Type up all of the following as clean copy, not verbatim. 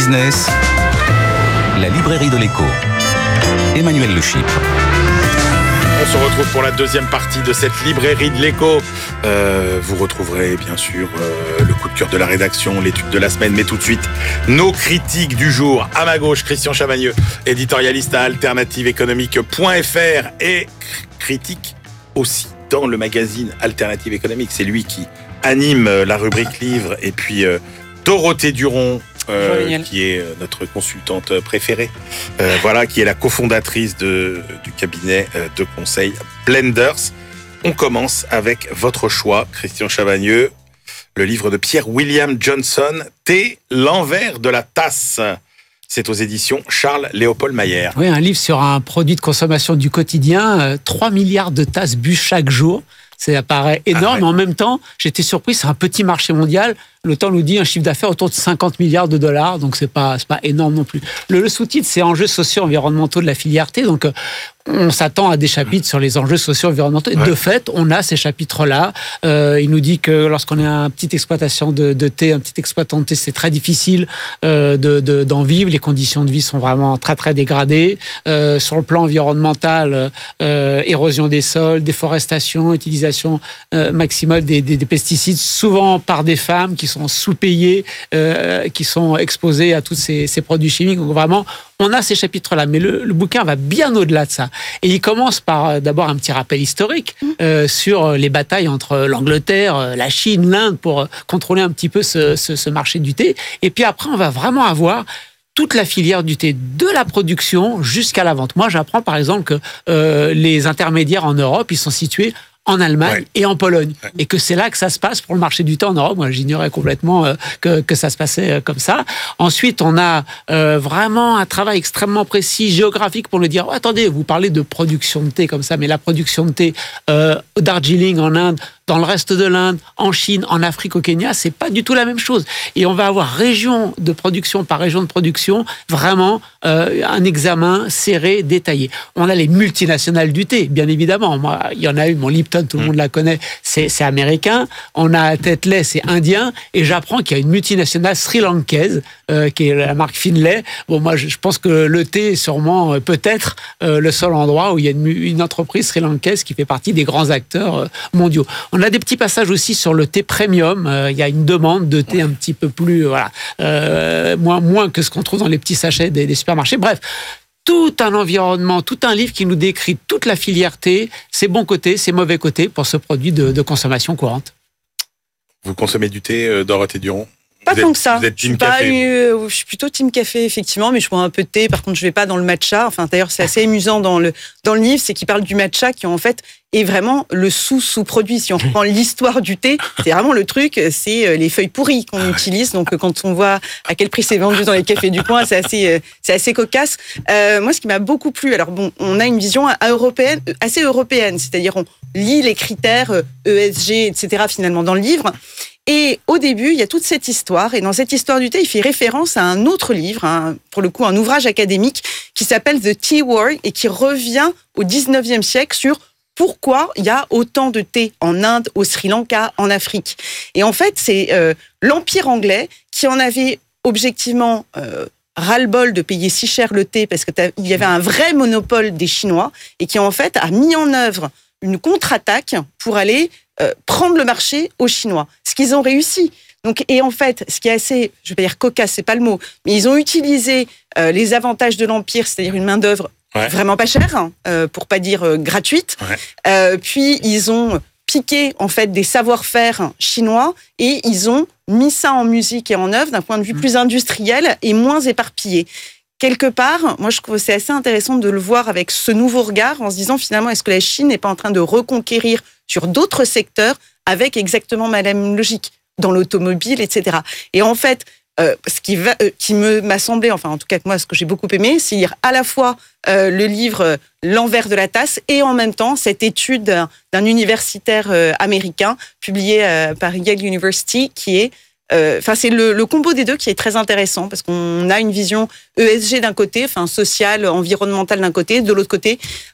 Business, la librairie de l'écho. Emmanuel Le Chypre. On se retrouve pour la deuxième partie de cette librairie de l'écho. Vous retrouverez bien sûr le coup de cœur de la rédaction, l'étude de la semaine, mais tout de suite, nos critiques du jour. À ma gauche, Christian Chavagneux, éditorialiste à alternativeéconomique.fr et critique aussi dans le magazine Alternative Économique. C'est lui qui anime la rubrique livre. Et puis Dorothée Duron, qui est notre consultante préférée, qui est la cofondatrice du cabinet de conseil Blenders. On commence avec votre choix, Christian Chavagneux, le livre de Pierre William Johnson, Thé, l'envers de la tasse. C'est aux éditions Charles-Léopold Mayer. Oui, un livre sur un produit de consommation du quotidien, 3 milliards de tasses bues chaque jour. Ça paraît énorme, mais en même temps, j'étais surpris, c'est un petit marché mondial. Le Temps nous dit un chiffre d'affaires autour de 50 milliards de dollars, donc c'est pas énorme non plus. Le sous-titre, c'est enjeux sociaux environnementaux de la filière thé, donc on s'attend à des chapitres sur les enjeux sociaux environnementaux. Et de fait, on a ces chapitres-là. Il nous dit que lorsqu'on est une petite exploitation de thé, un petit exploitant de thé, c'est très difficile d'en vivre. Les conditions de vie sont vraiment très très dégradées. Sur le plan environnemental, érosion des sols, déforestation, utilisation maximale des pesticides, souvent par des femmes qui sont sous-payées, qui sont exposées à tous ces produits chimiques. Donc vraiment, on a ces chapitres-là, mais le bouquin va bien au-delà de ça. Et il commence par d'abord un petit rappel historique sur les batailles entre l'Angleterre, la Chine, l'Inde, pour contrôler un petit peu ce marché du thé. Et puis après, on va vraiment avoir toute la filière du thé, de la production jusqu'à la vente. Moi, j'apprends par exemple que les intermédiaires en Europe, ils sont situés en Allemagne et en Pologne. Et que c'est là que ça se passe pour le marché du thé en Europe. Moi, j'ignorais complètement que ça se passait comme ça. Ensuite, on a vraiment un travail extrêmement précis, géographique, pour nous dire, attendez, vous parlez de production de thé comme ça, mais la production de thé au Darjeeling, en Inde, dans le reste de l'Inde, en Chine, en Afrique, au Kenya, c'est pas du tout la même chose. Et on va avoir région de production par région de production, vraiment un examen serré, détaillé. On a les multinationales du thé, bien évidemment. Moi, il y en a une, mon Lipton, tout le monde la connaît, c'est américain. On a Tetley, c'est indien. Et j'apprends qu'il y a une multinationale sri-lankaise, qui est la marque Finlay. Bon, moi, je pense que le thé est sûrement, peut-être, le seul endroit où il y a une entreprise sri-lankaise qui fait partie des grands acteurs mondiaux. On a des petits passages aussi sur le thé premium. Il y a une demande de thé un petit peu plus, moins que ce qu'on trouve dans les petits sachets des supermarchés. Bref, tout un environnement, tout un livre qui nous décrit toute la filière thé, ses bons côtés, ses mauvais côtés pour ce produit de consommation courante. Vous consommez du thé, Dorothée Duron ? Pas tant que ça. Vous êtes team café. Je suis plutôt team café, effectivement, mais je bois un peu de thé. Par contre, je vais pas dans le matcha. Enfin, d'ailleurs, c'est assez amusant dans le livre, c'est qu'il parle du matcha qui, en fait, est vraiment le sous-produit. Si on reprend l'histoire du thé, c'est vraiment le truc, c'est les feuilles pourries qu'on utilise. Donc, quand on voit à quel prix c'est vendu dans les cafés du coin, c'est assez cocasse. Moi, ce qui m'a beaucoup plu, alors bon, on a une vision assez européenne, c'est-à-dire on lit les critères ESG, etc., finalement, dans le livre. Et au début, il y a toute cette histoire. Et dans cette histoire du thé, il fait référence à un autre livre, pour le coup, un ouvrage académique qui s'appelle The Tea War et qui revient au 19e siècle sur pourquoi il y a autant de thé en Inde, au Sri Lanka, en Afrique. Et en fait, c'est l'Empire anglais qui en avait objectivement ras-le-bol de payer si cher le thé parce qu'il y avait un vrai monopole des Chinois et qui, en fait, a mis en œuvre une contre-attaque pour aller prendre le marché aux Chinois. Ce qu'ils ont réussi. Donc, et en fait, ce qui est assez, je vais pas dire cocasse, c'est pas le mot, mais ils ont utilisé les avantages de l'Empire, c'est-à-dire une main-d'œuvre vraiment pas chère, pour pas dire gratuite. Puis, ils ont piqué, en fait, des savoir-faire chinois et ils ont mis ça en musique et en œuvre d'un point de vue plus industriel et moins éparpillé. Quelque part, moi, je trouve que c'est assez intéressant de le voir avec ce nouveau regard en se disant, finalement, est-ce que la Chine n'est pas en train de reconquérir sur d'autres secteurs avec exactement la même logique, dans l'automobile, etc. Et en fait, ce qui m'a semblé, enfin, en tout cas, moi, ce que j'ai beaucoup aimé, c'est lire à la fois le livre L'envers de la tasse et en même temps cette étude d'un universitaire américain publié par Yale University qui est c'est le combo des deux qui est très intéressant parce qu'on a une vision ESG d'un côté, sociale, environnementale d'un côté, de l'autre côté,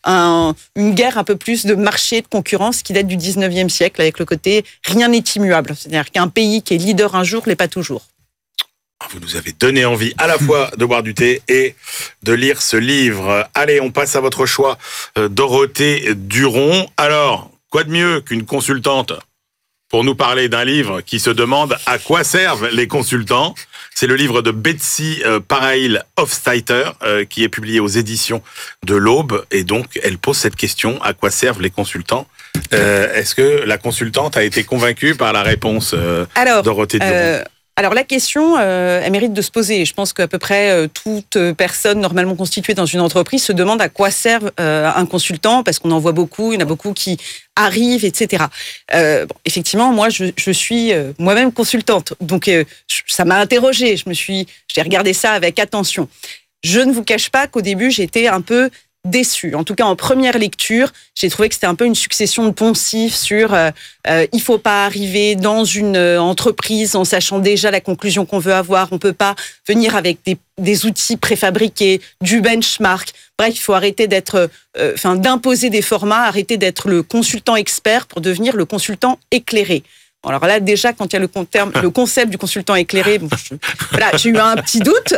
une guerre un peu plus de marché, de concurrence qui date du 19e siècle avec le côté rien n'est immuable. C'est-à-dire qu'un pays qui est leader un jour l'est pas toujours. Vous nous avez donné envie à la fois de boire du thé et de lire ce livre. Allez, on passe à votre choix, Dorothée Duron. Alors, quoi de mieux qu'une consultante pour nous parler d'un livre qui se demande à quoi servent les consultants? C'est le livre de Betsy Parail-Hofsteiter qui est publié aux éditions de l'Aube. Et donc, elle pose cette question, à quoi servent les consultants? Est-ce que la consultante a été convaincue par la réponse, Dorothée Duron? Alors la question, elle mérite de se poser. Je pense qu'à peu près toute personne normalement constituée dans une entreprise se demande à quoi sert un consultant, parce qu'on en voit beaucoup, il y en a beaucoup qui arrivent, etc. Effectivement, moi, je suis moi-même consultante, donc ça m'a interrogée. J'ai regardé ça avec attention. Je ne vous cache pas qu'au début, j'étais un peu déçue. En tout cas, en première lecture, j'ai trouvé que c'était un peu une succession de poncifs sur il faut pas arriver dans une entreprise en sachant déjà la conclusion qu'on veut avoir. On peut pas venir avec des outils préfabriqués, du benchmark. Bref, il faut arrêter d'imposer des formats, arrêter d'être le consultant expert pour devenir le consultant éclairé. Alors là, déjà, quand il y a le concept du consultant éclairé, j'ai eu un petit doute.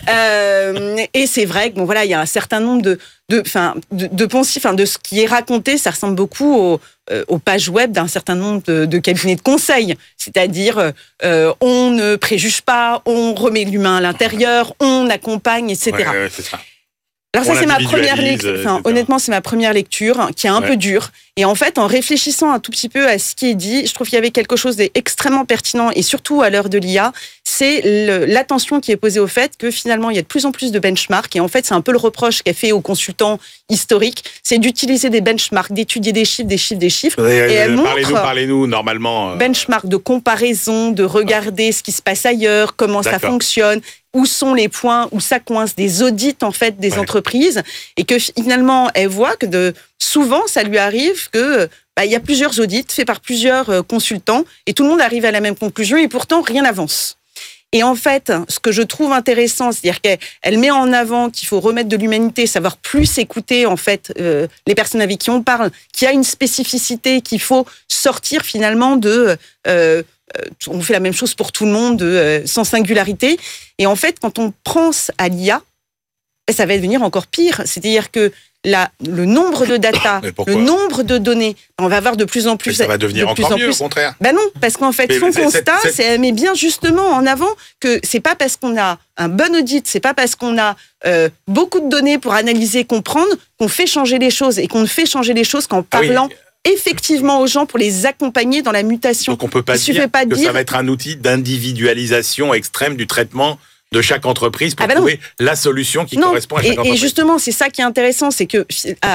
Et c'est vrai que il y a un certain nombre de poncifs, de ce qui est raconté, ça ressemble beaucoup aux pages web d'un certain nombre de cabinets de conseil. C'est-à-dire, on ne préjuge pas, on remet l'humain à l'intérieur, on accompagne, etc. Ouais, c'est ça. Alors ça, c'est ma première lecture. Honnêtement, c'est ma première lecture qui est un peu dure. Et en fait, en réfléchissant un tout petit peu à ce qui est dit, je trouve qu'il y avait quelque chose d'extrêmement pertinent, et surtout à l'heure de l'IA, c'est l'attention qui est posée au fait que finalement, il y a de plus en plus de benchmarks. Et en fait, c'est un peu le reproche qu'a fait aux consultants historiques, c'est d'utiliser des benchmarks, d'étudier des chiffres. Et parlez-nous normalement. Benchmarks de comparaison, de regarder ce qui se passe ailleurs, comment ça fonctionne. Où sont les points où ça coince, des audits en fait des entreprises, et que finalement elle voit que souvent ça lui arrive que il y a plusieurs audits faits par plusieurs consultants et tout le monde arrive à la même conclusion et pourtant rien n'avance. Et en fait, ce que je trouve intéressant, c'est-à-dire qu'elle met en avant qu'il faut remettre de l'humanité, savoir plus écouter en fait les personnes avec qui on parle, qu'il y a une spécificité, qu'il faut sortir finalement de on fait la même chose pour tout le monde, sans singularité. Et en fait, quand on pense à l'IA, ça va devenir encore pire. C'est-à-dire que le nombre de data, le nombre de données, on va avoir de plus en plus. Mais ça va devenir encore mieux, au contraire. Ben non, parce qu'en fait, son constat, elle met bien justement en avant que c'est pas parce qu'on a un bon audit, c'est pas parce qu'on a beaucoup de données pour analyser, comprendre, qu'on fait changer les choses, et qu'on ne fait changer les choses qu'en parlant effectivement aux gens pour les accompagner dans la mutation. Donc on peut pas dire que ça va être un outil d'individualisation extrême du traitement de chaque entreprise pour trouver la solution qui correspond à chaque entreprise. Et justement, c'est ça qui est intéressant, c'est que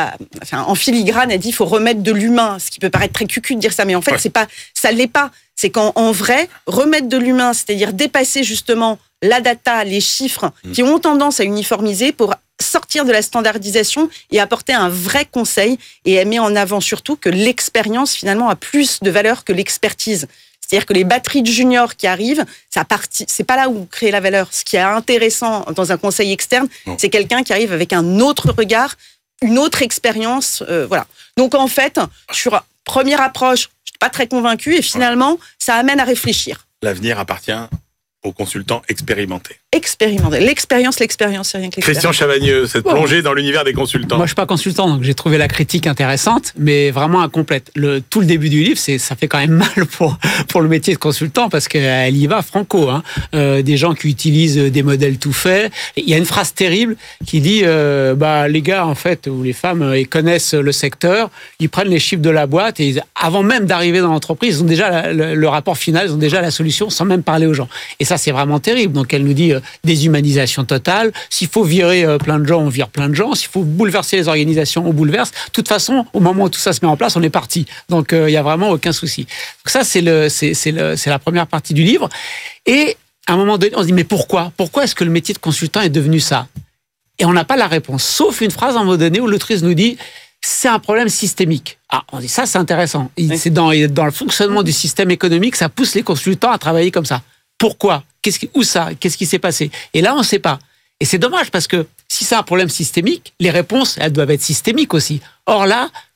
en filigrane, elle dit qu'il faut remettre de l'humain, ce qui peut paraître très cucu de dire ça, mais en fait, ça l'est pas. C'est qu'en vrai, remettre de l'humain, c'est-à-dire dépasser justement la data, les chiffres qui ont tendance à uniformiser pour sortir de la standardisation et apporter un vrai conseil. Et elle met en avant surtout que l'expérience, finalement, a plus de valeur que l'expertise. C'est-à-dire que les batteries de juniors qui arrivent, c'est pas là où créer la valeur. Ce qui est intéressant dans un conseil externe, c'est quelqu'un qui arrive avec un autre regard, une autre expérience. Voilà. Donc en fait, sur première approche, je suis pas très convaincue, et finalement, ça amène à réfléchir. L'avenir appartient aux consultants expérimentés. L'expérience, c'est rien que l'expérience. Christian Chavagneux, cette plongée dans l'univers des consultants. Moi, je suis pas consultant, donc j'ai trouvé la critique intéressante, mais vraiment incomplète. Tout le début du livre, ça fait quand même mal pour le métier de consultant, parce qu'elle y va franco. Des gens qui utilisent des modèles tout faits. Il y a une phrase terrible qui dit les gars, en fait, ou les femmes, ils connaissent le secteur, ils prennent les chiffres de la boîte, et avant même d'arriver dans l'entreprise, ils ont déjà le rapport final, ils ont déjà la solution, sans même parler aux gens. Et ça, c'est vraiment terrible. Donc, elle nous dit déshumanisation totale. S'il faut virer plein de gens, on vire plein de gens. S'il faut bouleverser les organisations, on bouleverse. De toute façon, au moment où tout ça se met en place, on est parti. Donc, il n'y a vraiment aucun souci. Donc ça, c'est la première partie du livre. Et à un moment donné, on se dit, mais pourquoi ? Pourquoi est-ce que le métier de consultant est devenu ça ? Et on n'a pas la réponse. Sauf une phrase à un moment donné où l'autrice nous dit, c'est un problème systémique. Ah, on dit, ça, c'est intéressant. C'est dans le fonctionnement du système économique, ça pousse les consultants à travailler comme ça. Pourquoi ? Où ça ? Qu'est-ce qui s'est passé ? Et là, on ne sait pas. Et c'est dommage, parce que si c'est un problème systémique, les réponses, elles doivent être systémiques aussi. Or là,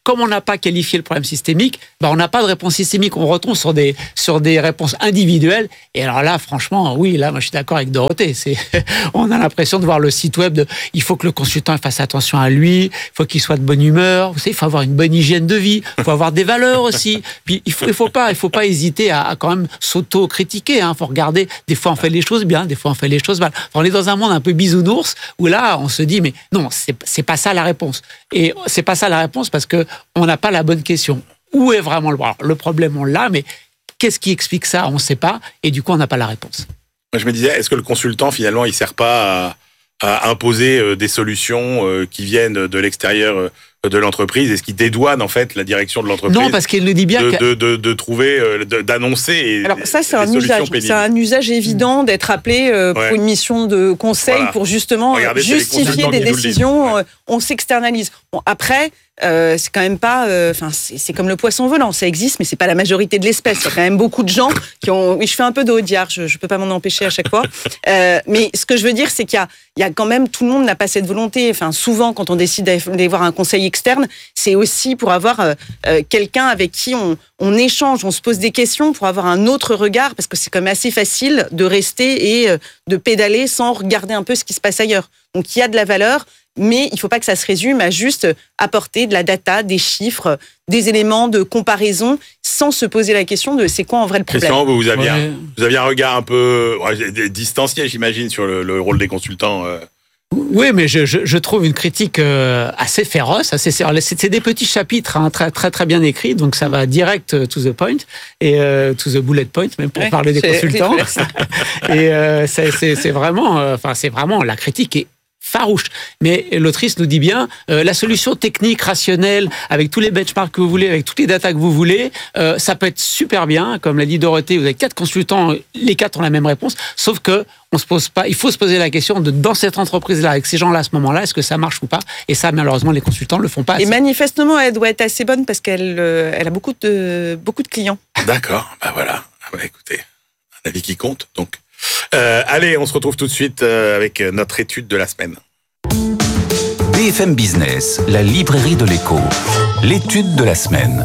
comme on n'a pas qualifié le problème systémique, on n'a pas de réponse systémique. On retombe sur des réponses individuelles. Et alors là, franchement, oui, là, moi, je suis d'accord avec Dorothée. On a l'impression de voir le site web il faut que le consultant fasse attention à lui, il faut qu'il soit de bonne humeur. Vous savez, il faut avoir une bonne hygiène de vie, il faut avoir des valeurs aussi. Puis il faut pas hésiter à quand même s'auto-critiquer. Il faut regarder. Des fois, on fait les choses bien, des fois, on fait les choses mal. On est dans un monde un peu bisounours où là, on se dit, mais non, c'est pas ça la réponse. Et c'est pas ça la réponse parce que on n'a pas la bonne question. Où est vraiment le problème? On l'a, mais qu'est-ce qui explique ça? On ne sait pas. Et du coup, on n'a pas la réponse. Moi, je me disais, est-ce que le consultant, finalement, il sert pas à imposer des solutions qui viennent de l'extérieur de l'entreprise? Est-ce qu'il dédouane, en fait, la direction de l'entreprise? Non, parce qu'il nous dit bien de trouver, d'annoncer. Alors ça, c'est un usage. C'est un usage évident d'être appelé pour une mission de conseil, pour justement justifier des décisions. On s'externalise. Bon, après, c'est quand même pas. C'est comme le poisson volant. Ça existe, mais c'est pas la majorité de l'espèce. Il y a quand même beaucoup de gens qui ont. Oui, je fais un peu de Audiard. Je peux pas m'en empêcher à chaque fois. Mais ce que je veux dire, c'est qu'il y a quand même, tout le monde n'a pas cette volonté. Enfin, souvent, quand on décide d'aller voir un conseil externe, c'est aussi pour avoir quelqu'un avec qui on échange, on se pose des questions pour avoir un autre regard, parce que c'est quand même assez facile de rester et de pédaler sans regarder un peu ce qui se passe ailleurs. Donc, il y a de la valeur, mais il ne faut pas que ça se résume à juste apporter de la data, des chiffres, des éléments de comparaison, sans se poser la question de c'est quoi en vrai le problème. Christian, vous aviez un regard un peu distancié, j'imagine, sur le rôle des consultants. Oui, mais je trouve une critique assez féroce. C'est des petits chapitres très, très, très bien écrits, donc ça va direct to the point, et to the bullet point, même pour parler des consultants. Et c'est vraiment, la critique est farouche. Mais l'autrice nous dit bien, la solution technique, rationnelle, avec tous les benchmarks que vous voulez, avec toutes les datas que vous voulez, ça peut être super bien. Comme l'a dit Dorothée, vous avez 4 consultants, les 4 ont la même réponse, sauf que il faut se poser la question de, dans cette entreprise-là, avec ces gens-là, à ce moment-là, est-ce que ça marche ou pas? Et ça, malheureusement, les consultants ne le font pas assez. Et manifestement, elle doit être assez bonne parce qu'elle a beaucoup de clients. D'accord, voilà. Écoutez, un avis qui compte, donc. Allez, on se retrouve tout de suite avec notre étude de la semaine. BFM Business, la librairie de l'écho. L'étude de la semaine.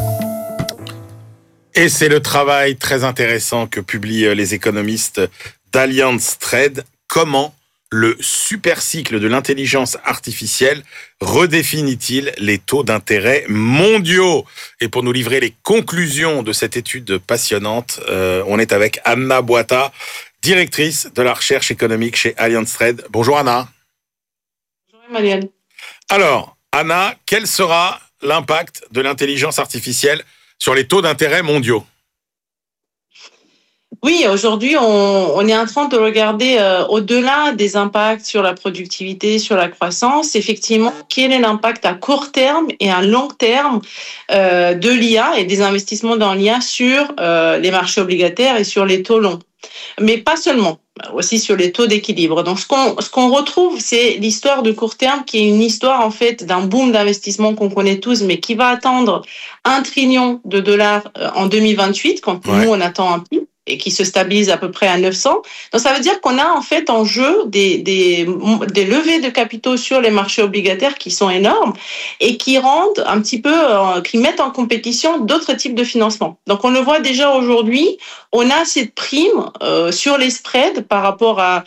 Et c'est le travail très intéressant que publient les économistes d'Allianz Trade. Comment le supercycle de l'intelligence artificielle redéfinit-il les taux d'intérêt mondiaux? Et pour nous livrer les conclusions de cette étude passionnante, on est avec Anna Boita, directrice de la recherche économique chez Allianz Trade. Bonjour Anna. Bonjour Emmanuel. Alors, Anna, quel sera l'impact de l'intelligence artificielle sur les taux d'intérêt mondiaux? Oui, aujourd'hui, on est en train de regarder au-delà des impacts sur la productivité, sur la croissance, effectivement, quel est l'impact à court terme et à long terme de l'IA et des investissements dans l'IA sur les marchés obligataires et sur les taux longs. Mais pas seulement, aussi sur les taux d'équilibre. Donc, ce qu'on retrouve, c'est l'histoire de court terme qui est une histoire, en fait, d'un boom d'investissement qu'on connaît tous, mais qui va atteindre $1 trillion en 2028, quand nous, on attend un pic, et qui se stabilise à peu près à 900. Donc, ça veut dire qu'on a en fait en jeu des levées de capitaux sur les marchés obligataires qui sont énormes et qui rendent un petit peu, qui mettent en compétition d'autres types de financement. Donc, on le voit déjà aujourd'hui, on a cette prime sur les spreads par rapport à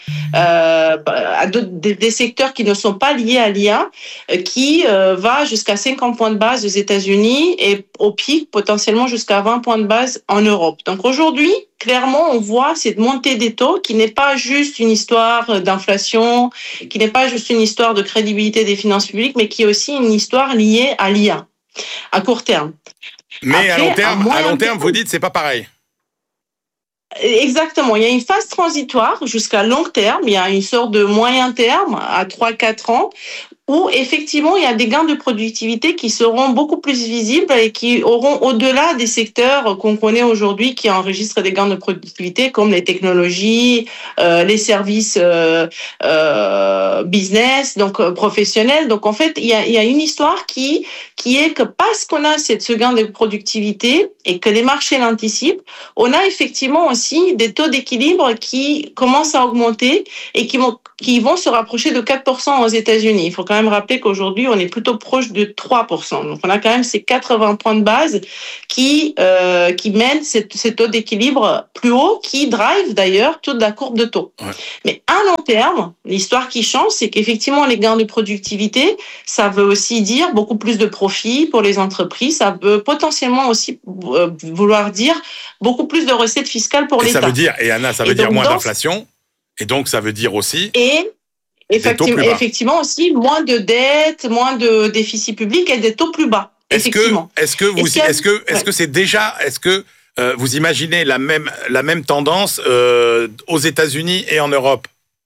des secteurs qui ne sont pas liés à l'IA, qui va jusqu'à 50 points de base aux États-Unis et au pic potentiellement jusqu'à 20 points de base en Europe. Donc, aujourd'hui, clairement, on voit cette montée des taux qui n'est pas juste une histoire d'inflation, qui n'est pas juste une histoire de crédibilité des finances publiques, mais qui est aussi une histoire liée à l'IA, à court terme. Mais après, à long terme, vous dites, c'est pas pareil. Exactement. Il y a une phase transitoire jusqu'à long terme. Il y a une sorte de moyen terme à 3-4 ans où effectivement il y a des gains de productivité qui seront beaucoup plus visibles et qui auront au-delà des secteurs qu'on connaît aujourd'hui qui enregistrent des gains de productivité comme les technologies, les services business, donc professionnel. Donc en fait, il y a une histoire qui est que parce qu'on a ce gain de productivité et que les marchés l'anticipent, on a effectivement aussi des taux d'équilibre qui commencent à augmenter et qui vont se rapprocher de 4% aux États-Unis. Il faut quand même rappeler qu'aujourd'hui, on est plutôt proche de 3%. Donc on a quand même ces 80 points de base qui mènent ces taux d'équilibre plus haut, qui drive d'ailleurs toute la courbe de taux. Ouais. Mais à long terme, l'histoire qui change, c'est qu'effectivement, les gains de productivité, ça veut aussi dire beaucoup plus de profit pour les entreprises. Ça peut potentiellement aussi vouloir dire beaucoup plus de recettes fiscales pour l'État. Ça veut dire, et Anna, ça veut dire moins d'inflation. Et donc, ça veut dire aussi... Effectivement aussi, moins de dettes, moins de déficit public et des taux plus bas. Est-ce que c'est déjà... Est-ce que vous imaginez la même tendance aux États-Unis et en Europe?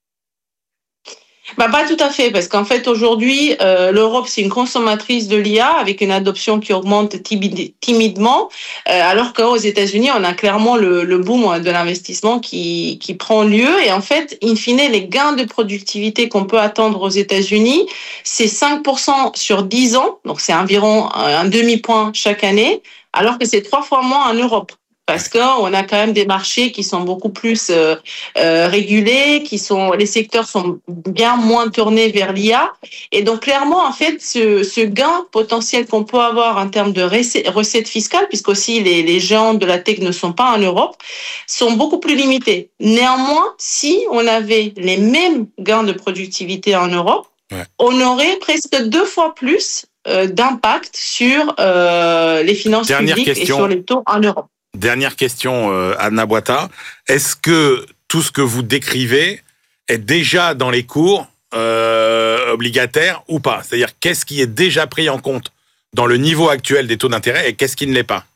Pas tout à fait, parce qu'en fait, aujourd'hui, l'Europe, c'est une consommatrice de l'IA avec une adoption qui augmente timidement, alors qu'aux États-Unis, on a clairement le boom de l'investissement qui prend lieu. Et en fait, in fine, les gains de productivité qu'on peut attendre aux États-Unis, c'est 5% sur 10 ans, donc c'est environ un demi-point chaque année, alors que c'est 3 fois moins en Europe. Parce qu'on a quand même des marchés qui sont beaucoup plus régulés, les secteurs sont bien moins tournés vers l'IA. Et donc, clairement, en fait, ce gain potentiel qu'on peut avoir en termes de recettes fiscales, puisqu'aussi les géants de la tech ne sont pas en Europe, sont beaucoup plus limités. Néanmoins, si on avait les mêmes gains de productivité en Europe, on aurait presque 2 fois plus d'impact sur les finances publiques et sur les taux en Europe. Dernière question, Anna Boita. Est-ce que tout ce que vous décrivez est déjà dans les cours obligataires ou pas? C'est-à-dire, qu'est-ce qui est déjà pris en compte dans le niveau actuel des taux d'intérêt et qu'est-ce qui ne l'est pas?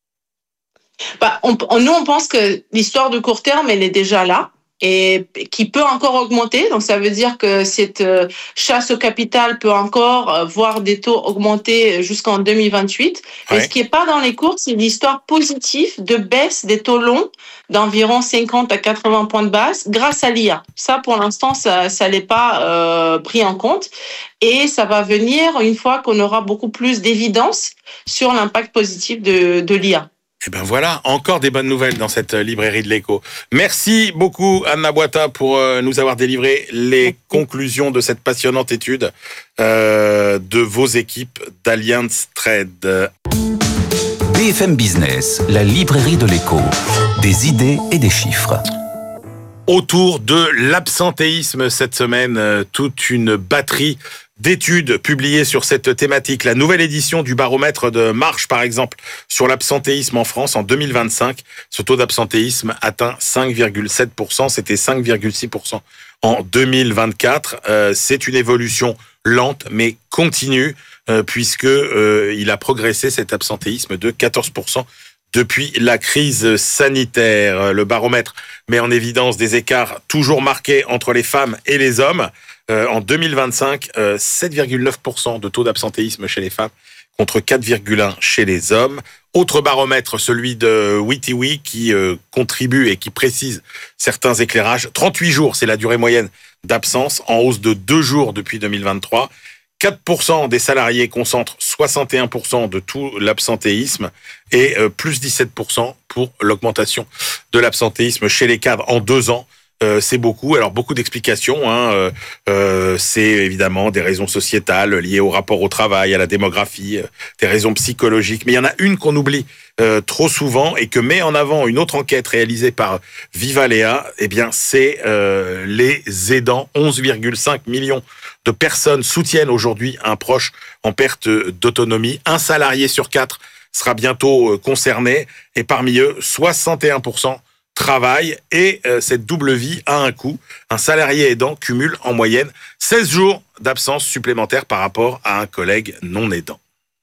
Nous, on pense que l'histoire de court terme, elle est déjà là. Et qui peut encore augmenter. Donc, ça veut dire que cette chasse au capital peut encore voir des taux augmenter jusqu'en 2028. Mais ce qui n'est pas dans les cours, c'est l'histoire positive de baisse des taux longs d'environ 50 à 80 points de base grâce à l'IA. Ça, pour l'instant, ça n'est pas pris en compte. Et ça va venir une fois qu'on aura beaucoup plus d'évidence sur l'impact positif de l'IA. Et ben voilà, encore des bonnes nouvelles dans cette librairie de l'écho. Merci beaucoup Anna Boita pour nous avoir délivré les conclusions de cette passionnante étude de vos équipes d'Allianz Trade. BFM Business, la librairie de l'écho. Des idées et des chiffres. Autour de l'absentéisme cette semaine, toute une batterie d'études publiées sur cette thématique. La nouvelle édition du baromètre de Marche, par exemple, sur l'absentéisme en France en 2025. Ce taux d'absentéisme atteint 5,7%. C'était 5,6% en 2024. C'est une évolution lente, mais continue, puisque il a progressé cet absentéisme de 14% depuis la crise sanitaire. Le baromètre met en évidence des écarts toujours marqués entre les femmes et les hommes. En 2025, 7,9% de taux d'absentéisme chez les femmes contre 4,1% chez les hommes. Autre baromètre, celui de WiTiWi, qui contribue et qui précise certains éclairages. 38 jours, c'est la durée moyenne d'absence, en hausse de 2 jours depuis 2023. 4% des salariés concentrent 61% de tout l'absentéisme et plus 17% pour l'augmentation de l'absentéisme chez les cadres en 2 ans. C'est beaucoup. Alors, beaucoup d'explications. C'est évidemment des raisons sociétales liées au rapport au travail, à la démographie, des raisons psychologiques. Mais il y en a une qu'on oublie trop souvent et que met en avant une autre enquête réalisée par Vivalea. Eh bien, c'est les aidants. 11,5 millions de personnes soutiennent aujourd'hui un proche en perte d'autonomie. Un salarié sur 4 sera bientôt concerné. Et parmi eux, 61% travail et cette double vie a un coût. Un salarié aidant cumule en moyenne 16 jours d'absence supplémentaire par rapport à un collègue non aidant.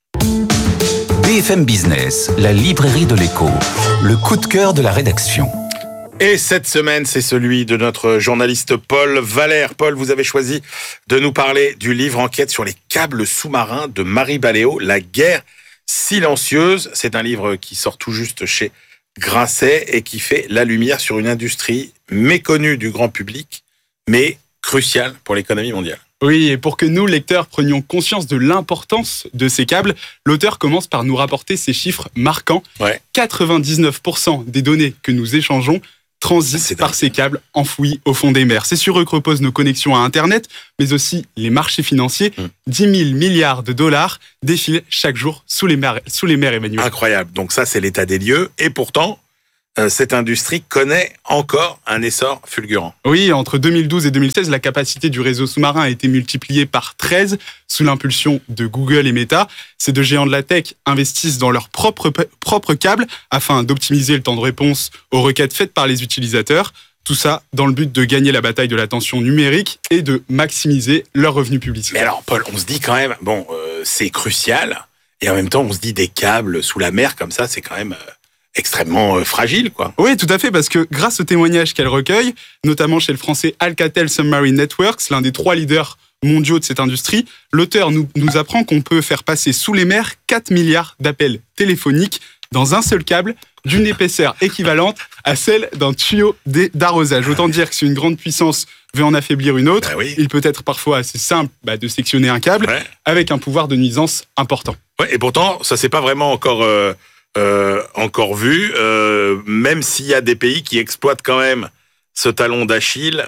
BFM Business, la librairie de l'écho, le coup de cœur de la rédaction. Et cette semaine, c'est celui de notre journaliste Paul Valère. Paul, vous avez choisi de nous parler du livre enquête sur les câbles sous-marins de Marie Baléo, La guerre silencieuse. C'est un livre qui sort tout juste chez Grasset et qui fait la lumière sur une industrie méconnue du grand public, mais crucial pour l'économie mondiale. Oui, et pour que nous, lecteurs, prenions conscience de l'importance de ces câbles, l'auteur commence par nous rapporter ces chiffres marquants. Ouais. 99% des données que nous échangeons transitent par ces câbles enfouis au fond des mers. C'est sur eux que reposent nos connexions à Internet, mais aussi les marchés financiers. 10 000 milliards de dollars défilent chaque jour sous les mers, Emmanuel. Incroyable. Donc ça, c'est l'état des lieux. Et pourtant, cette industrie connaît encore un essor fulgurant. Oui, entre 2012 et 2016, la capacité du réseau sous-marin a été multipliée par 13 sous l'impulsion de Google et Meta. Ces deux géants de la tech investissent dans leurs propres câbles afin d'optimiser le temps de réponse aux requêtes faites par les utilisateurs. Tout ça dans le but de gagner la bataille de l'attention numérique et de maximiser leurs revenus publicitaires. Mais alors, Paul, on se dit quand même, c'est crucial. Et en même temps, on se dit des câbles sous la mer comme ça, c'est quand même extrêmement fragile, quoi. Oui, tout à fait, parce que grâce aux témoignages qu'elle recueille, notamment chez le français Alcatel Submarine Networks, l'un des 3 leaders mondiaux de cette industrie, l'auteur nous apprend qu'on peut faire passer sous les mers 4 milliards d'appels téléphoniques dans un seul câble d'une épaisseur équivalente à celle d'un tuyau d'arrosage. Autant dire que si une grande puissance veut en affaiblir une autre, il peut être parfois assez simple de sectionner un câble avec un pouvoir de nuisance important. Ouais, et pourtant, ça s'est pas vraiment encore vu, même s'il y a des pays qui exploitent quand même ce talon d'Achille,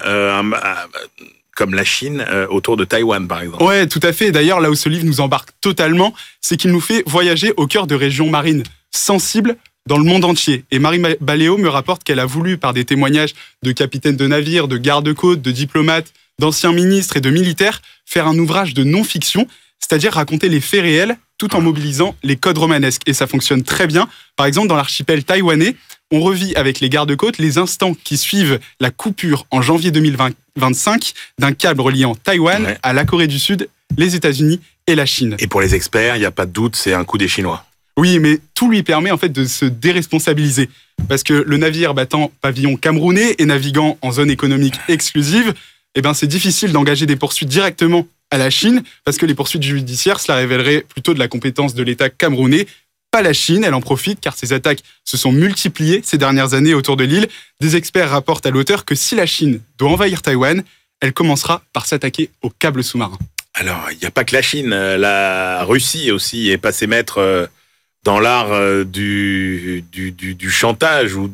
comme la Chine, autour de Taïwan, par exemple. Ouais, tout à fait. D'ailleurs, là où ce livre nous embarque totalement, c'est qu'il nous fait voyager au cœur de régions marines sensibles dans le monde entier. Et Marie Baléo me rapporte qu'elle a voulu, par des témoignages de capitaines de navires, de gardes-côtes, de diplomates, d'anciens ministres et de militaires, faire un ouvrage de non-fiction, c'est-à-dire raconter les faits réels tout en mobilisant les codes romanesques. Et ça fonctionne très bien. Par exemple, dans l'archipel taïwanais, on revit avec les gardes-côtes les instants qui suivent la coupure en janvier 2025 d'un câble reliant Taïwan à la Corée du Sud, les États-Unis et la Chine. Et pour les experts, il n'y a pas de doute, c'est un coup des Chinois. Oui, mais tout lui permet en fait de se déresponsabiliser. Parce que le navire battant pavillon camerounais et naviguant en zone économique exclusive, c'est difficile d'engager des poursuites directement à la Chine, parce que les poursuites judiciaires, cela révélerait plutôt de la compétence de l'État camerounais. Pas la Chine, elle en profite car ces attaques se sont multipliées ces dernières années autour de l'île. Des experts rapportent à l'auteur que si la Chine doit envahir Taïwan, elle commencera par s'attaquer aux câbles sous-marins. Alors, il n'y a pas que la Chine, la Russie aussi est passée maître dans l'art du chantage ou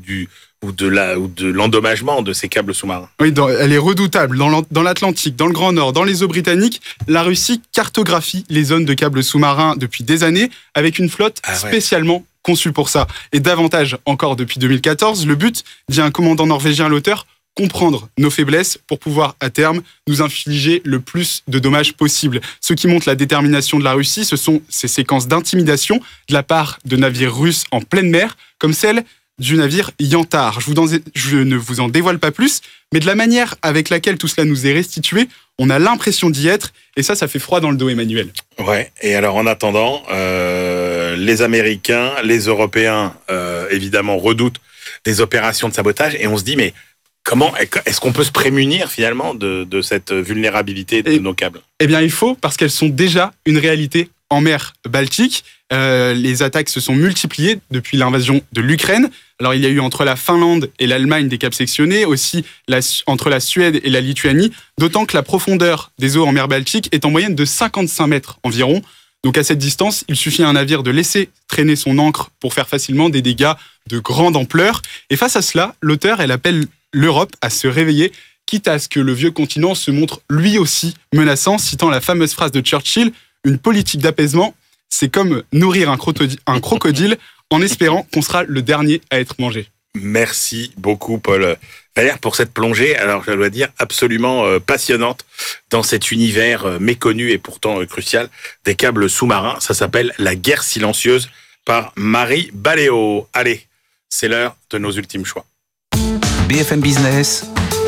de l'endommagement de ces câbles sous-marins. Oui, elle est redoutable. Dans l'Atlantique, dans le Grand Nord, dans les eaux britanniques, la Russie cartographie les zones de câbles sous-marins depuis des années avec une flotte spécialement conçue pour ça. Et davantage encore depuis 2014, le but, dit un commandant norvégien à l'auteur, comprendre nos faiblesses pour pouvoir, à terme, nous infliger le plus de dommages possible. Ce qui montre la détermination de la Russie, ce sont ces séquences d'intimidation de la part de navires russes en pleine mer, comme celle du navire Yantar. Je ne vous en dévoile pas plus, mais de la manière avec laquelle tout cela nous est restitué, on a l'impression d'y être, et ça fait froid dans le dos, Emmanuel. Ouais, et alors en attendant, les Américains, les Européens, évidemment, redoutent des opérations de sabotage, et on se dit, mais comment est-ce qu'on peut se prémunir finalement de cette vulnérabilité de nos câbles ? Eh bien, il faut, parce qu'elles sont déjà une réalité en mer Baltique. Les attaques se sont multipliées depuis l'invasion de l'Ukraine. Alors, il y a eu entre la Finlande et l'Allemagne des câbles sectionnés, aussi entre la Suède et la Lituanie, d'autant que la profondeur des eaux en mer Baltique est en moyenne de 55 mètres environ. Donc, à cette distance, il suffit à un navire de laisser traîner son ancre pour faire facilement des dégâts de grande ampleur. Et face à cela, l'auteur, elle appelle l'Europe à se réveiller, quitte à ce que le vieux continent se montre lui aussi menaçant, citant la fameuse phrase de Churchill, « Une politique d'apaisement, c'est comme nourrir un crocodile en espérant qu'on sera le dernier à être mangé. » Merci beaucoup, Paul Valère, pour cette plongée, alors je dois dire, absolument passionnante dans cet univers méconnu et pourtant crucial des câbles sous-marins. Ça s'appelle « La guerre silencieuse » par Marie Baléo. Allez, c'est l'heure de nos ultimes choix. BFM Business,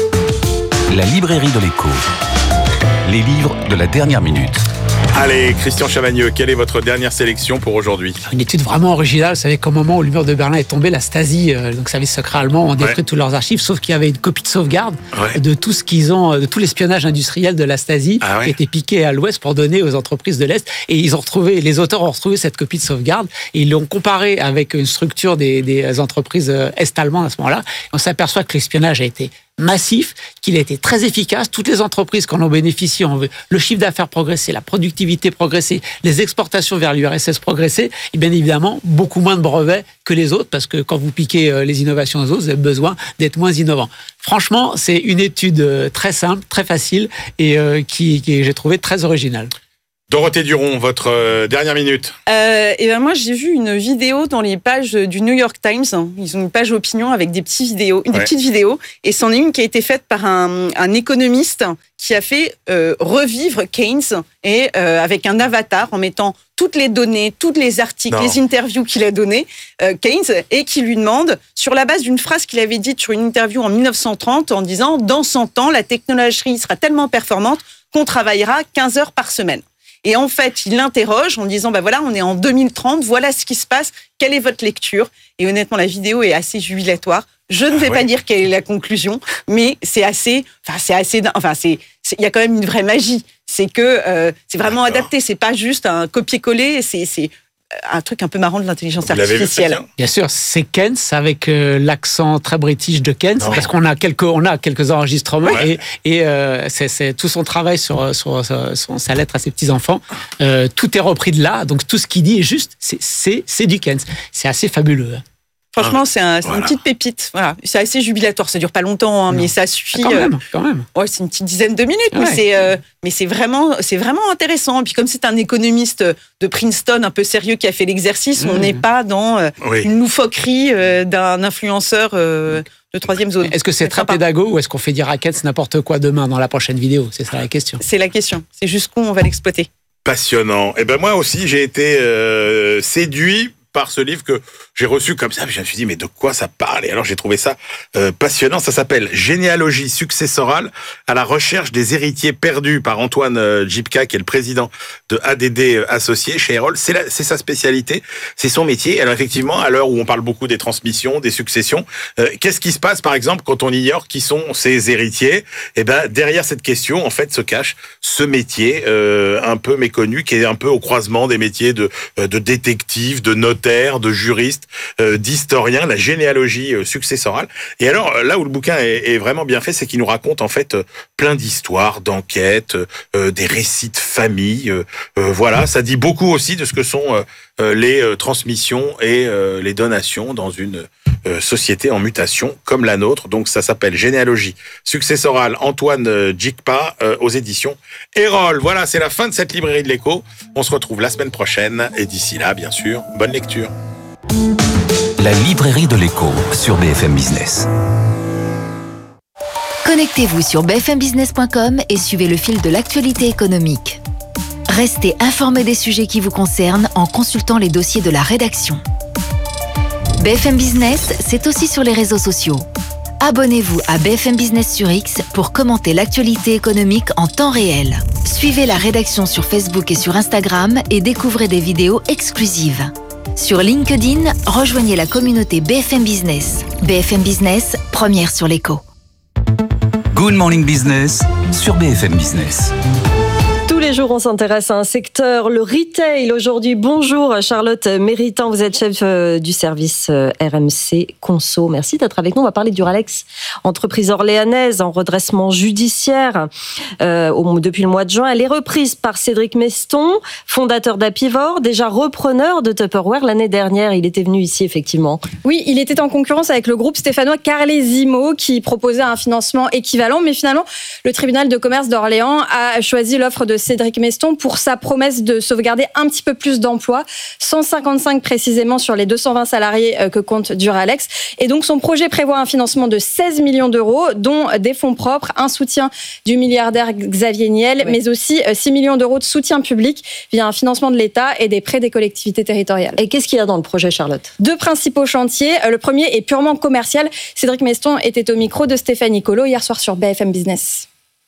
la librairie de l'écho. Les livres de la dernière minute. Allez, Christian Chavagneux, quelle est votre dernière sélection pour aujourd'hui ? Une étude vraiment originale. Vous savez qu'au moment où le mur de Berlin est tombé, la Stasi, donc service secret allemand, ont détruit tous leurs archives, sauf qu'il y avait une copie de sauvegarde de tout ce qu'ils ont, de tout l'espionnage industriel de la Stasi qui était piqué à l'Ouest pour donner aux entreprises de l'Est. Et les auteurs ont retrouvé cette copie de sauvegarde et ils l'ont comparée avec une structure des entreprises est-allemandes à ce moment-là. On s'aperçoit que l'espionnage a été massif, qu'il a été très efficace. Toutes les entreprises qui en ont bénéficié ont vu le chiffre d'affaires progresser, la productivité progresser, les exportations vers l'URSS progresser, et bien évidemment, beaucoup moins de brevets que les autres, parce que quand vous piquez les innovations des autres, vous avez besoin d'être moins innovant. Franchement, c'est une étude très simple, très facile, et qui j'ai trouvé très originale. Dorothée Duron, votre dernière minute. Et ben moi, j'ai vu une vidéo dans les pages du New York Times. Ils ont une page opinion avec des petites vidéos. Et c'en est une qui a été faite par un économiste qui a fait revivre Keynes et avec un avatar en mettant toutes les données, tous les articles, les interviews qu'il a données, Keynes, et qui lui demande, sur la base d'une phrase qu'il avait dite sur une interview en 1930, en disant « Dans 100 ans, la technologie sera tellement performante qu'on travaillera 15 heures par semaine ». Et en fait, il l'interroge en disant, voilà, on est en 2030, voilà ce qui se passe, quelle est votre lecture? Et honnêtement, la vidéo est assez jubilatoire. Je ne vais pas dire quelle est la conclusion, mais il y a quand même une vraie magie. C'est que c'est vraiment adapté, c'est pas juste un copier-coller, c'est un truc un peu marrant de l'intelligence artificielle. Bien sûr, c'est Keynes avec l'accent très british de Keynes, parce qu'on a quelques enregistrements et c'est tout son travail sur sa lettre à ses petits-enfants. Tout est repris de là, donc tout ce qu'il dit est juste, c'est du Keynes. C'est assez fabuleux. Franchement, c'est une petite pépite. Voilà. C'est assez jubilatoire. Ça dure pas longtemps, mais ça suffit. Quand même. Ouais, c'est une petite dizaine de minutes, mais c'est vraiment intéressant. Et puis comme c'est un économiste de Princeton un peu sérieux qui a fait l'exercice, on n'est pas dans une loufoquerie d'un influenceur de troisième zone. Est-ce que c'est très pédago ou est-ce qu'on fait dire à Keynes n'importe quoi demain dans la prochaine vidéo? C'est ça la question. C'est la question. C'est jusqu'où on va l'exploiter. Passionnant. Et ben moi aussi, j'ai été séduit par ce livre que j'ai reçu comme ça. Je me suis dit, mais de quoi ça parle? Et alors, j'ai trouvé ça passionnant. Ça s'appelle Généalogie successorale à la recherche des héritiers perdus par Antoine Djipka, qui est le président de ADD Associés chez Erol. C'est sa spécialité, c'est son métier. Alors, effectivement, à l'heure où on parle beaucoup des transmissions, des successions, qu'est-ce qui se passe, par exemple, quand on ignore qui sont ces héritiers? Eh ben, derrière cette question, en fait, se cache ce métier un peu méconnu, qui est un peu au croisement des métiers de détective, de notaire, de juriste, d'historien, la généalogie successorale. Et alors, là où le bouquin est vraiment bien fait, c'est qu'il nous raconte en fait plein d'histoires, d'enquêtes, des récits de famille. Voilà, ça dit beaucoup aussi de ce que sont les transmissions et les donations dans une société en mutation comme la nôtre. Donc ça s'appelle Généalogie successorale, Antoine Djipka aux éditions Erol. Voilà, c'est la fin de cette librairie de l'écho. On se retrouve la semaine prochaine et d'ici là, bien sûr, bonne lecture. La librairie de l'écho sur BFM Business. Connectez-vous sur bfmbusiness.com et suivez le fil de l'actualité économique. Restez informés des sujets qui vous concernent en consultant les dossiers de la rédaction. BFM Business, c'est aussi sur les réseaux sociaux. Abonnez-vous à BFM Business sur X pour commenter l'actualité économique en temps réel. Suivez la rédaction sur Facebook et sur Instagram et découvrez des vidéos exclusives. Sur LinkedIn, rejoignez la communauté BFM Business. BFM Business, première sur l'écho. Good Morning Business sur BFM Business. Tous les jours, on s'intéresse à un secteur, le retail. Aujourd'hui, bonjour Charlotte Méritant, vous êtes chef du service RMC Conso. Merci d'être avec nous. On va parler d'Uralex, entreprise orléanaise en redressement judiciaire depuis le mois de juin. Elle est reprise par Cédric Meston, fondateur d'Apivor, déjà repreneur de Tupperware l'année dernière. Il était venu ici, effectivement. Oui, il était en concurrence avec le groupe stéphanois Carlesimo qui proposait un financement équivalent. Mais finalement, le tribunal de commerce d'Orléans a choisi l'offre de Cédric Meston pour sa promesse de sauvegarder un petit peu plus d'emplois, 155 précisément sur les 220 salariés que compte Duralex. Et donc son projet prévoit un financement de 16 millions d'euros, dont des fonds propres, un soutien du milliardaire Xavier Niel, mais aussi 6 millions d'euros de soutien public via un financement de l'État et des prêts des collectivités territoriales. Et qu'est-ce qu'il y a dans le projet, Charlotte? Deux principaux chantiers. Le premier est purement commercial. Cédric Meston était au micro de Stéphanie Colo hier soir sur BFM Business.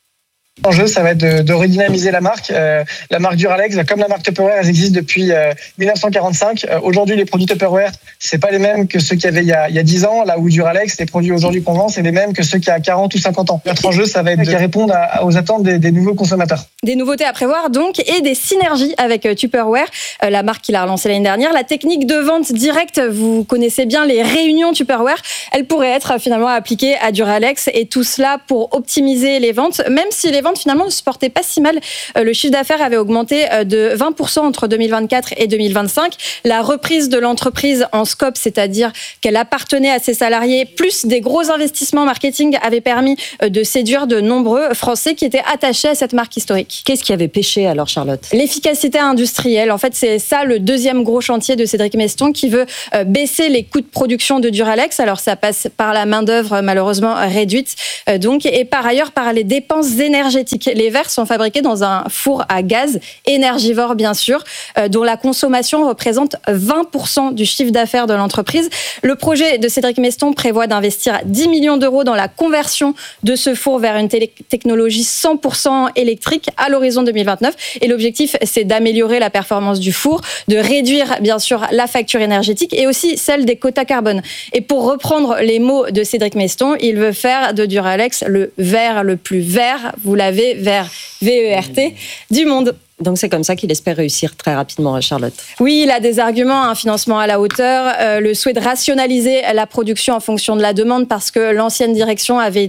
L'enjeu, ça va être de redynamiser la marque. La marque Duralex, comme la marque Tupperware, elles existent depuis 1945. Aujourd'hui, les produits Tupperware, c'est pas les mêmes que ceux qu'il y avait il y a 10 ans. Là où Duralex, les produits aujourd'hui qu'on vend, c'est les mêmes que ceux qu'il y a 40 ou 50 ans. Notre enjeu, ça va être de répondre aux attentes des nouveaux consommateurs. Des nouveautés à prévoir donc et des synergies avec Tupperware, la marque qui l'a relancée l'année dernière. La technique de vente directe, vous connaissez bien les réunions Tupperware, elle pourrait être finalement appliquée à Duralex et tout cela pour optimiser les ventes, même si les ventes finalement ne se portaient pas si mal. Le chiffre d'affaires avait augmenté de 20% entre 2024 et 2025. La reprise de l'entreprise en scope, c'est-à-dire qu'elle appartenait à ses salariés, plus des gros investissements marketing avaient permis de séduire de nombreux Français qui étaient attachés à cette marque historique. Qu'est-ce qui avait pêché alors, Charlotte ? L'efficacité industrielle. En fait, c'est ça le deuxième gros chantier de Cédric Meston qui veut baisser les coûts de production de Duralex. Alors, ça passe par la main-d'œuvre malheureusement réduite, donc, et par ailleurs par les dépenses énergétiques. Les verres sont fabriqués dans un four à gaz, énergivore bien sûr, dont la consommation représente 20% du chiffre d'affaires de l'entreprise. Le projet de Cédric Meston prévoit d'investir 10 millions d'euros dans la conversion de ce four vers une technologie 100% électrique à l'horizon 2029. Et l'objectif, c'est d'améliorer la performance du four, de réduire bien sûr la facture énergétique et aussi celle des quotas carbone. Et pour reprendre les mots de Cédric Meston, il veut faire de Duralex le verre le plus vert, vous l'avez, vert, V-E-R-T, du monde. Donc c'est comme ça qu'il espère réussir très rapidement, Charlotte. Oui, il a des arguments, un financement à la hauteur, le souhait de rationaliser la production en fonction de la demande parce que l'ancienne direction avait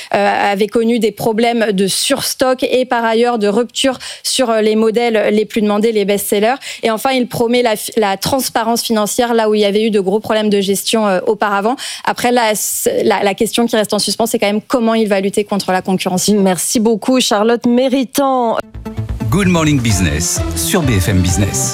connu des problèmes de surstock et par ailleurs de rupture sur les modèles les plus demandés, les best-sellers. Et enfin, il promet la transparence financière là où il y avait eu de gros problèmes de gestion auparavant. Après, la question qui reste en suspens, c'est quand même comment il va lutter contre la concurrence. Merci beaucoup, Charlotte Méritant. Good Morning Business sur BFM Business.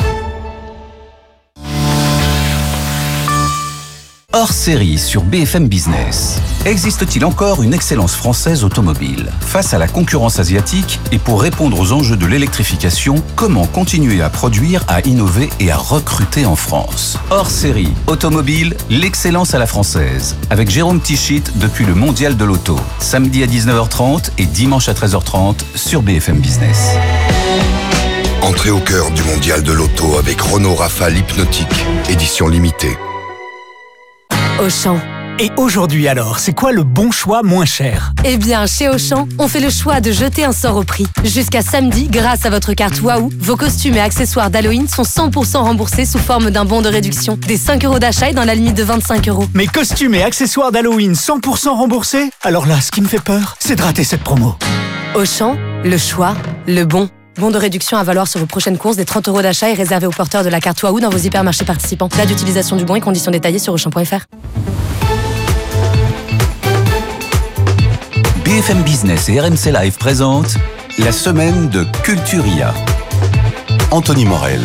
Hors série sur BFM Business. Existe-t-il encore une excellence française automobile ? Face à la concurrence asiatique et pour répondre aux enjeux de l'électrification, comment continuer à produire, à innover et à recruter en France ? Hors série automobile, l'excellence à la française. Avec Jérôme Tichit depuis le Mondial de l'Auto. Samedi à 19h30 et dimanche à 13h30 sur BFM Business. Entrez au cœur du Mondial de l'Auto avec Renault Rafale Hypnotique, édition limitée. Auchan. Et aujourd'hui alors, c'est quoi le bon choix moins cher ? Eh bien, chez Auchan, on fait le choix de jeter un sort au prix. Jusqu'à samedi, grâce à votre carte Waouh, vos costumes et accessoires d'Halloween sont 100% remboursés sous forme d'un bon de réduction. Des 5 € d'achat et dans la limite de 25 €. Mes costumes et accessoires d'Halloween 100% remboursés ? Alors là, ce qui me fait peur, c'est de rater cette promo. Auchan, le choix, le bon. Bon de réduction à valoir sur vos prochaines courses. Des 30 € d'achat et réservés aux porteurs de la carte Waouh dans vos hypermarchés participants. Date d'utilisation du bon et conditions détaillées sur Auchan.fr. BFM Business et RMC Live présentent la semaine de Culturia. Anthony Morel.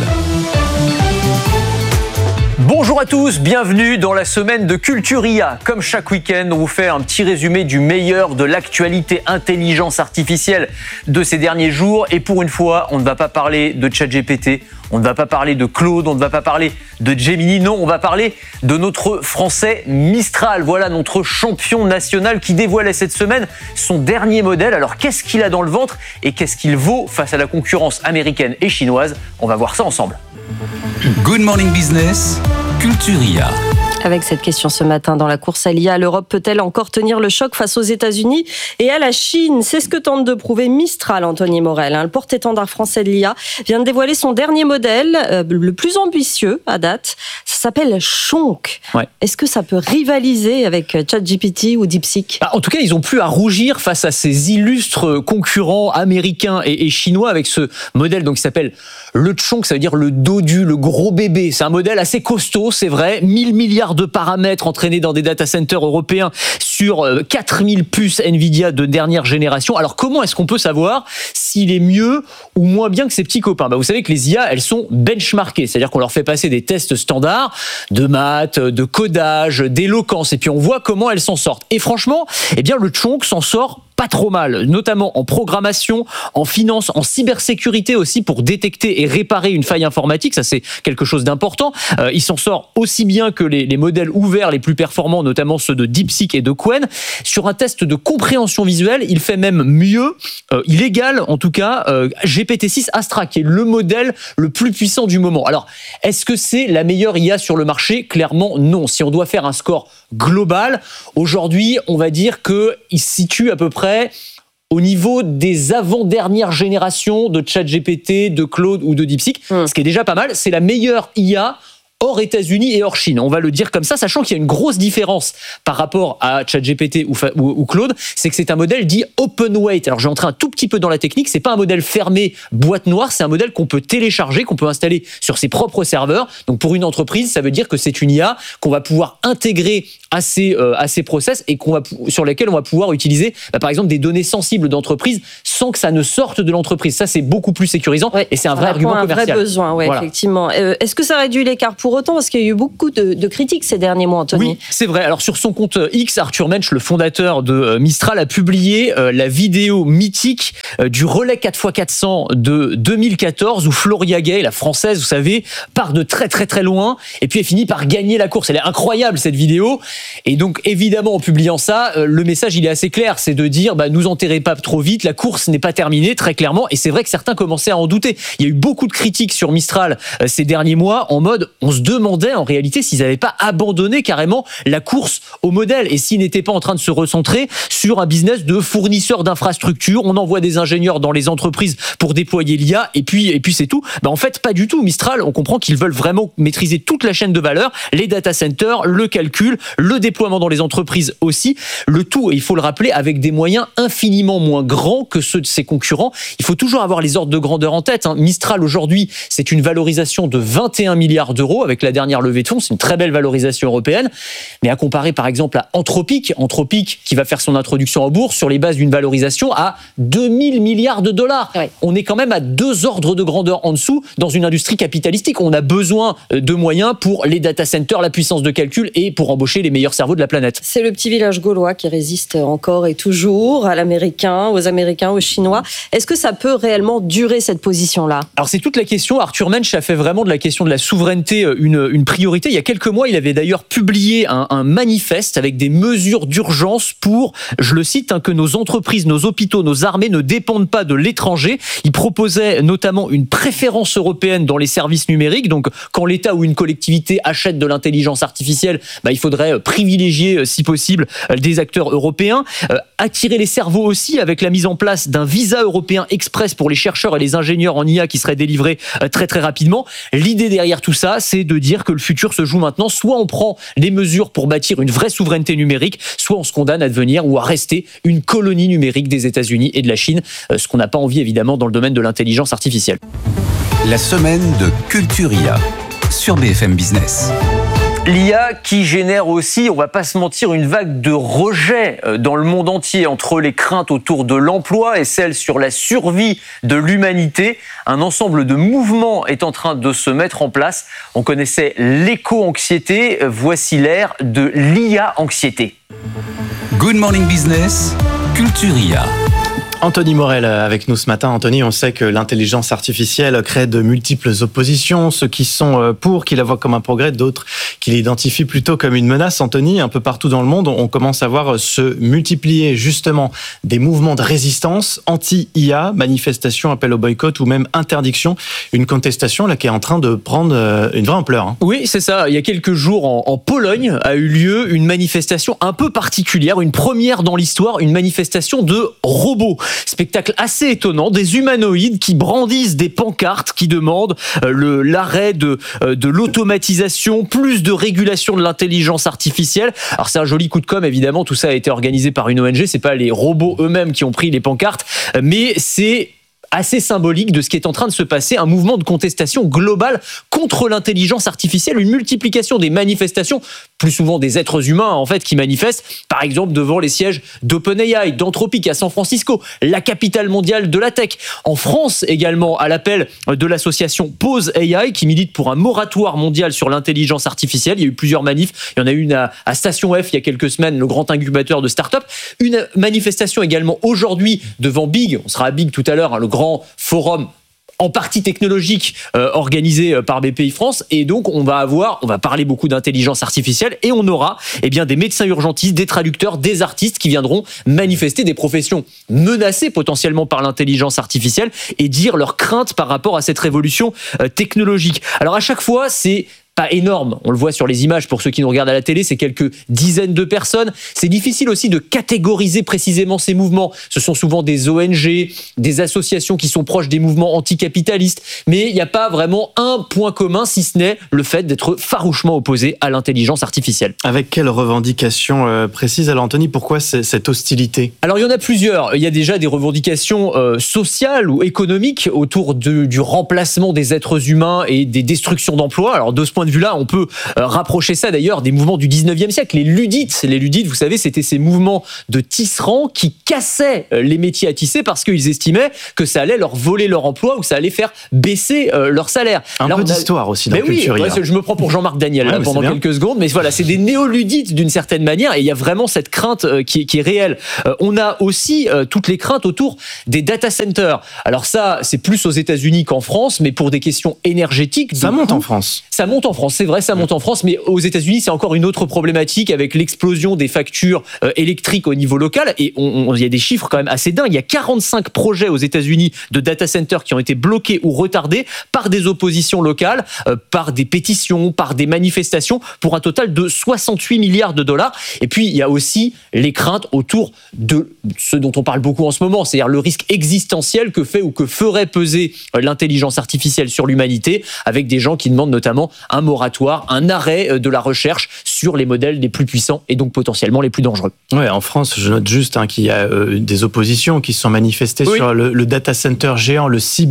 Bonjour à tous, bienvenue dans la semaine de Culturia. Comme chaque week-end, on vous fait un petit résumé du meilleur de l'actualité intelligence artificielle de ces derniers jours. Et pour une fois, on ne va pas parler de ChatGPT, on ne va pas parler de Claude, on ne va pas parler de Gemini. Non, on va parler de notre Français Mistral. Voilà notre champion national qui dévoilait cette semaine son dernier modèle. Alors qu'est-ce qu'il a dans le ventre et qu'est-ce qu'il vaut face à la concurrence américaine et chinoise ? On va voir ça ensemble. Good Morning Business, Culturia. Avec cette question ce matin dans la course à l'IA, l'Europe peut-elle encore tenir le choc face aux États-Unis et à la Chine ? C'est ce que tente de prouver Mistral, Anthony Morel. Le porte-étendard français de l'IA vient de dévoiler son dernier modèle, le plus ambitieux à date. Ça s'appelle Chonk. Ouais. Est-ce que ça peut rivaliser avec ChatGPT ou DeepSeek ? En tout cas, ils n'ont plus à rougir face à ces illustres concurrents américains et chinois avec ce modèle donc, qui s'appelle le Chonk, ça veut dire le dodu, le gros bébé. C'est un modèle assez costaud, c'est vrai, 1000 milliards de paramètres entraînés dans des data centers européens sur 4000 puces Nvidia de dernière génération. Alors comment est-ce qu'on peut savoir s'il est mieux ou moins bien que ses petits copains ? Vous savez que les IA, elles sont benchmarkées, c'est-à-dire qu'on leur fait passer des tests standards de maths, de codage, d'éloquence, et puis on voit comment elles s'en sortent. Et franchement, eh bien le Chonk s'en sort pas trop mal, notamment en programmation, en finance, en cybersécurité aussi pour détecter et réparer une faille informatique. Ça, c'est quelque chose d'important. Il s'en sort aussi bien que les modèles ouverts les plus performants, notamment ceux de DeepSeek et de Qwen. Sur un test de compréhension visuelle, il fait même mieux, il égale en tout cas GPT-6 Astra, qui est le modèle le plus puissant du moment. Alors, est-ce que c'est la meilleure IA sur le marché ? Clairement, non. Si on doit faire un score global, aujourd'hui, on va dire qu'il se situe à peu près au niveau des avant-dernières générations de ChatGPT, de Claude ou de DeepSeek, ce qui est déjà pas mal. C'est la meilleure IA hors États-Unis et hors Chine. On va le dire comme ça, sachant qu'il y a une grosse différence par rapport à ChatGPT ou Claude, c'est que c'est un modèle dit open weight. Alors, je vais entrer un tout petit peu dans la technique. C'est pas un modèle fermé, boîte noire. C'est un modèle qu'on peut télécharger, qu'on peut installer sur ses propres serveurs. Donc, pour une entreprise, ça veut dire que c'est une IA qu'on va pouvoir intégrer à ses process et sur lesquels on va pouvoir utiliser, par exemple, des données sensibles d'entreprise sans que ça ne sorte de l'entreprise. Ça, c'est beaucoup plus sécurisant et c'est un vrai argument commercial. Un vrai besoin, voilà. Effectivement. Est-ce que ça réduit l'écart pour autant, parce qu'il y a eu beaucoup de critiques ces derniers mois, Anthony. Oui, c'est vrai. Alors, sur son compte X, Arthur Mensch, le fondateur de Mistral, a publié la vidéo mythique du relais 4x400 de 2014 où Floria Gay, la française, vous savez, part de très très très loin et puis elle finit par gagner la course. Elle est incroyable, cette vidéo. Et donc, évidemment, en publiant ça, le message, il est assez clair. C'est de dire, nous enterrez pas trop vite, la course n'est pas terminée, très clairement. Et c'est vrai que certains commençaient à en douter. Il y a eu beaucoup de critiques sur Mistral ces derniers mois en mode, on se demandait en réalité s'ils n'avaient pas abandonné carrément la course au modèle et s'ils n'étaient pas en train de se recentrer sur un business de fournisseur d'infrastructures. On envoie des ingénieurs dans les entreprises pour déployer l'IA et puis c'est tout. En fait, pas du tout. Mistral, on comprend qu'ils veulent vraiment maîtriser toute la chaîne de valeur, les data centers, le calcul, le déploiement dans les entreprises aussi. Le tout, et il faut le rappeler, avec des moyens infiniment moins grands que ceux de ses concurrents. Il faut toujours avoir les ordres de grandeur en tête. Mistral, aujourd'hui, c'est une valorisation de 21 milliards d'euros avec la dernière levée de fonds. C'est une très belle valorisation européenne. Mais à comparer, par exemple, à Anthropic qui va faire son introduction en bourse sur les bases d'une valorisation à 2000 milliards de dollars. Ouais. On est quand même à 2 ordres de grandeur en dessous dans une industrie capitalistique. On a besoin de moyens pour les data centers, la puissance de calcul et pour embaucher les meilleurs cerveaux de la planète. C'est le petit village gaulois qui résiste encore et toujours à l'américain, aux Américains, aux Chinois. Est-ce que ça peut réellement durer cette position-là ? Alors c'est toute la question. Arthur Mensch a fait vraiment de la question de la souveraineté une priorité. Il y a quelques mois, il avait d'ailleurs publié un manifeste avec des mesures d'urgence pour, je le cite, que nos entreprises, nos hôpitaux, nos armées ne dépendent pas de l'étranger. Il proposait notamment une préférence européenne dans les services numériques. Donc quand l'État ou une collectivité achète de l'intelligence artificielle, il faudrait privilégier, si possible, des acteurs européens. Attirer les cerveaux aussi avec la mise en place d'un visa européen express pour les chercheurs et les ingénieurs en IA qui serait délivré très très rapidement. L'idée derrière tout ça, c'est de dire que le futur se joue maintenant. Soit on prend des mesures pour bâtir une vraie souveraineté numérique, soit on se condamne à devenir ou à rester une colonie numérique des États-Unis et de la Chine, ce qu'on n'a pas envie évidemment dans le domaine de l'intelligence artificielle. La semaine de Culture IA sur BFM Business. L'IA qui génère aussi, on va pas se mentir, une vague de rejet dans le monde entier entre les craintes autour de l'emploi et celles sur la survie de l'humanité. Un ensemble de mouvements est en train de se mettre en place. On connaissait l'éco-anxiété, voici l'ère de l'IA-anxiété. Good Morning Business, Culture IA. Anthony Morel avec nous ce matin. Anthony, on sait que l'intelligence artificielle crée de multiples oppositions, ceux qui sont pour, qui la voient comme un progrès, d'autres qui l'identifient plutôt comme une menace. Anthony, un peu partout dans le monde, on commence à voir se multiplier justement des mouvements de résistance anti-IA, manifestations, appel au boycott ou même interdiction. Une contestation là qui est en train de prendre une vraie ampleur. Oui, c'est ça. Il y a quelques jours, en Pologne, a eu lieu une manifestation un peu particulière, une première dans l'histoire, une manifestation de robots. Spectacle assez étonnant, des humanoïdes qui brandissent des pancartes qui demandent l'arrêt de l'automatisation, plus de régulation de l'intelligence artificielle. Alors c'est un joli coup de com', évidemment, tout ça a été organisé par une ONG, c'est pas les robots eux-mêmes qui ont pris les pancartes, mais c'est assez symbolique de ce qui est en train de se passer, un mouvement de contestation globale contre l'intelligence artificielle, une multiplication des manifestations, plus souvent des êtres humains en fait qui manifestent, par exemple devant les sièges d'OpenAI, d'Anthropic à San Francisco, la capitale mondiale de la tech. En France également, à l'appel de l'association Pause AI qui milite pour un moratoire mondial sur l'intelligence artificielle. Il y a eu plusieurs manifs. Il y en a une à Station F il y a quelques semaines, le grand incubateur de start-up. Une manifestation également aujourd'hui devant Big. On sera à Big tout à l'heure, hein, le grand forum en partie technologique organisé par BPI France, et donc on va parler beaucoup d'intelligence artificielle, et on aura des médecins urgentistes, des traducteurs, des artistes qui viendront manifester, des professions menacées potentiellement par l'intelligence artificielle, et dire leurs craintes par rapport à cette révolution technologique. Alors à chaque fois, c'est pas énorme, on le voit sur les images pour ceux qui nous regardent à la télé, c'est quelques dizaines de personnes. C'est difficile aussi de catégoriser précisément ces mouvements. Ce sont souvent des ONG, des associations qui sont proches des mouvements anticapitalistes, mais il n'y a pas vraiment un point commun, si ce n'est le fait d'être farouchement opposé à l'intelligence artificielle. Avec quelles revendications précises, alors Anthony, pourquoi cette hostilité ? Alors il y en a plusieurs. Il y a déjà des revendications sociales ou économiques autour du remplacement des êtres humains et des destructions d'emplois. Alors de ce point de vue-là, on peut rapprocher ça d'ailleurs des mouvements du 19e siècle. Les ludites, vous savez, c'était ces mouvements de tisserands qui cassaient les métiers à tisser parce qu'ils estimaient que ça allait leur voler leur emploi ou ça allait faire baisser leur salaire. Un peu d'histoire aussi dans Culturia. Oui, je me prends pour Jean-Marc Daniel pendant quelques secondes, mais voilà, c'est des néoludites d'une certaine manière, et il y a vraiment cette crainte qui est réelle. On a aussi toutes les craintes autour des data centers. Alors ça, c'est plus aux États-Unis qu'en France, mais pour des questions énergétiques. Ça monte en France. Ça monte en France, c'est vrai, ça monte en France, mais aux États-Unis, c'est encore une autre problématique avec l'explosion des factures électriques au niveau local. Et il y a des chiffres quand même assez dingues. Il y a 45 projets aux États-Unis de data centers qui ont été bloqués ou retardés par des oppositions locales, par des pétitions, par des manifestations, pour un total de 68 milliards de dollars. Et puis, il y a aussi les craintes autour de ce dont on parle beaucoup en ce moment, c'est-à-dire le risque existentiel que fait ou que ferait peser l'intelligence artificielle sur l'humanité, avec des gens qui demandent notamment un moratoire, un arrêt de la recherche sur les modèles les plus puissants et donc potentiellement les plus dangereux. Ouais, en France, je note juste qu'il y a des oppositions qui se sont manifestées sur le data center géant,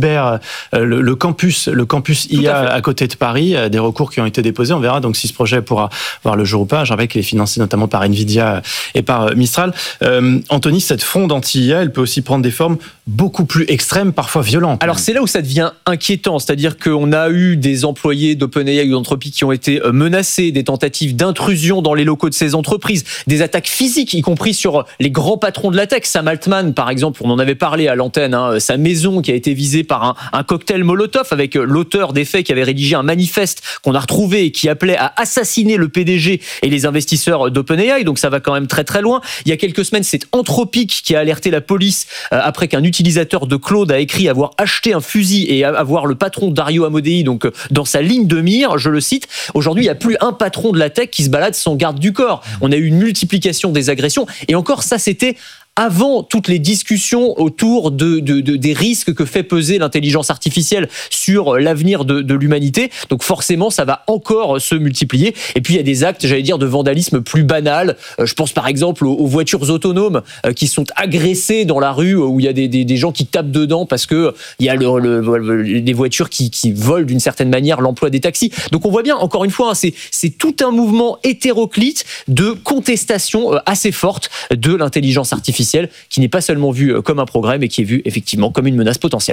le campus IA à côté de Paris, des recours qui ont été déposés. On verra donc si ce projet pourra voir le jour ou pas. Je rappelle qu'il est financé notamment par Nvidia et par Mistral. Anthony, cette fronde anti-IA, elle peut aussi prendre des formes beaucoup plus extrêmes, parfois violentes. Alors c'est là où ça devient inquiétant, c'est-à-dire qu'on a eu des employés d'OpenAI ou d'Anthropic qui ont été menacés, des tentatives d'intrusion dans les locaux de ces entreprises, des attaques physiques, y compris sur les grands patrons de la tech. Sam Altman, par exemple, on en avait parlé à l'antenne, sa maison qui a été visée par un cocktail Molotov avec l'auteur des faits qui avait rédigé un manifeste qu'on a retrouvé et qui appelait à assassiner le PDG et les investisseurs d'OpenAI. Donc ça va quand même très très loin. Il y a quelques semaines, c'est Anthropic qui a alerté la police après qu'un utilisateur de Claude a écrit avoir acheté un fusil et avoir le patron Dario Amodei donc dans sa ligne de mire. Je le cite. Aujourd'hui, il n'y a plus un patron de la tech qui se balade sans garde du corps. On a eu une multiplication des agressions, et encore ça, c'était avant toutes les discussions autour des risques que fait peser l'intelligence artificielle sur l'avenir de l'humanité. Donc forcément, ça va encore se multiplier. Et puis, il y a des actes, j'allais dire, de vandalisme plus banal. Je pense par exemple aux voitures autonomes qui sont agressées dans la rue, où il y a des gens qui tapent dedans parce que il y a des voitures qui volent d'une certaine manière l'emploi des taxis. Donc on voit bien, encore une fois, c'est tout un mouvement hétéroclite de contestation assez forte de l'intelligence artificielle, qui n'est pas seulement vue comme un progrès, mais qui est vue effectivement comme une menace potentielle.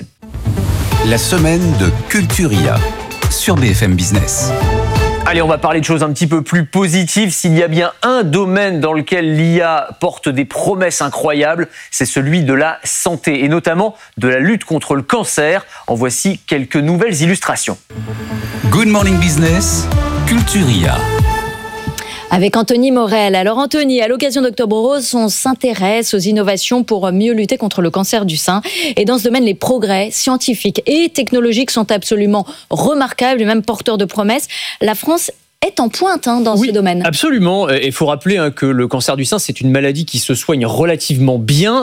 La semaine de Culturia sur BFM Business. Allez, on va parler de choses un petit peu plus positives. S'il y a bien un domaine dans lequel l'IA porte des promesses incroyables, c'est celui de la santé, et notamment de la lutte contre le cancer. En voici quelques nouvelles illustrations. Good Morning Business, Culturia. Avec Anthony Morel. Alors Anthony, à l'occasion d'Octobre Rose, on s'intéresse aux innovations pour mieux lutter contre le cancer du sein. Et dans ce domaine, les progrès scientifiques et technologiques sont absolument remarquables et même porteurs de promesses. La France est en pointe dans ce domaine. Absolument. Il faut rappeler que le cancer du sein, c'est une maladie qui se soigne relativement bien.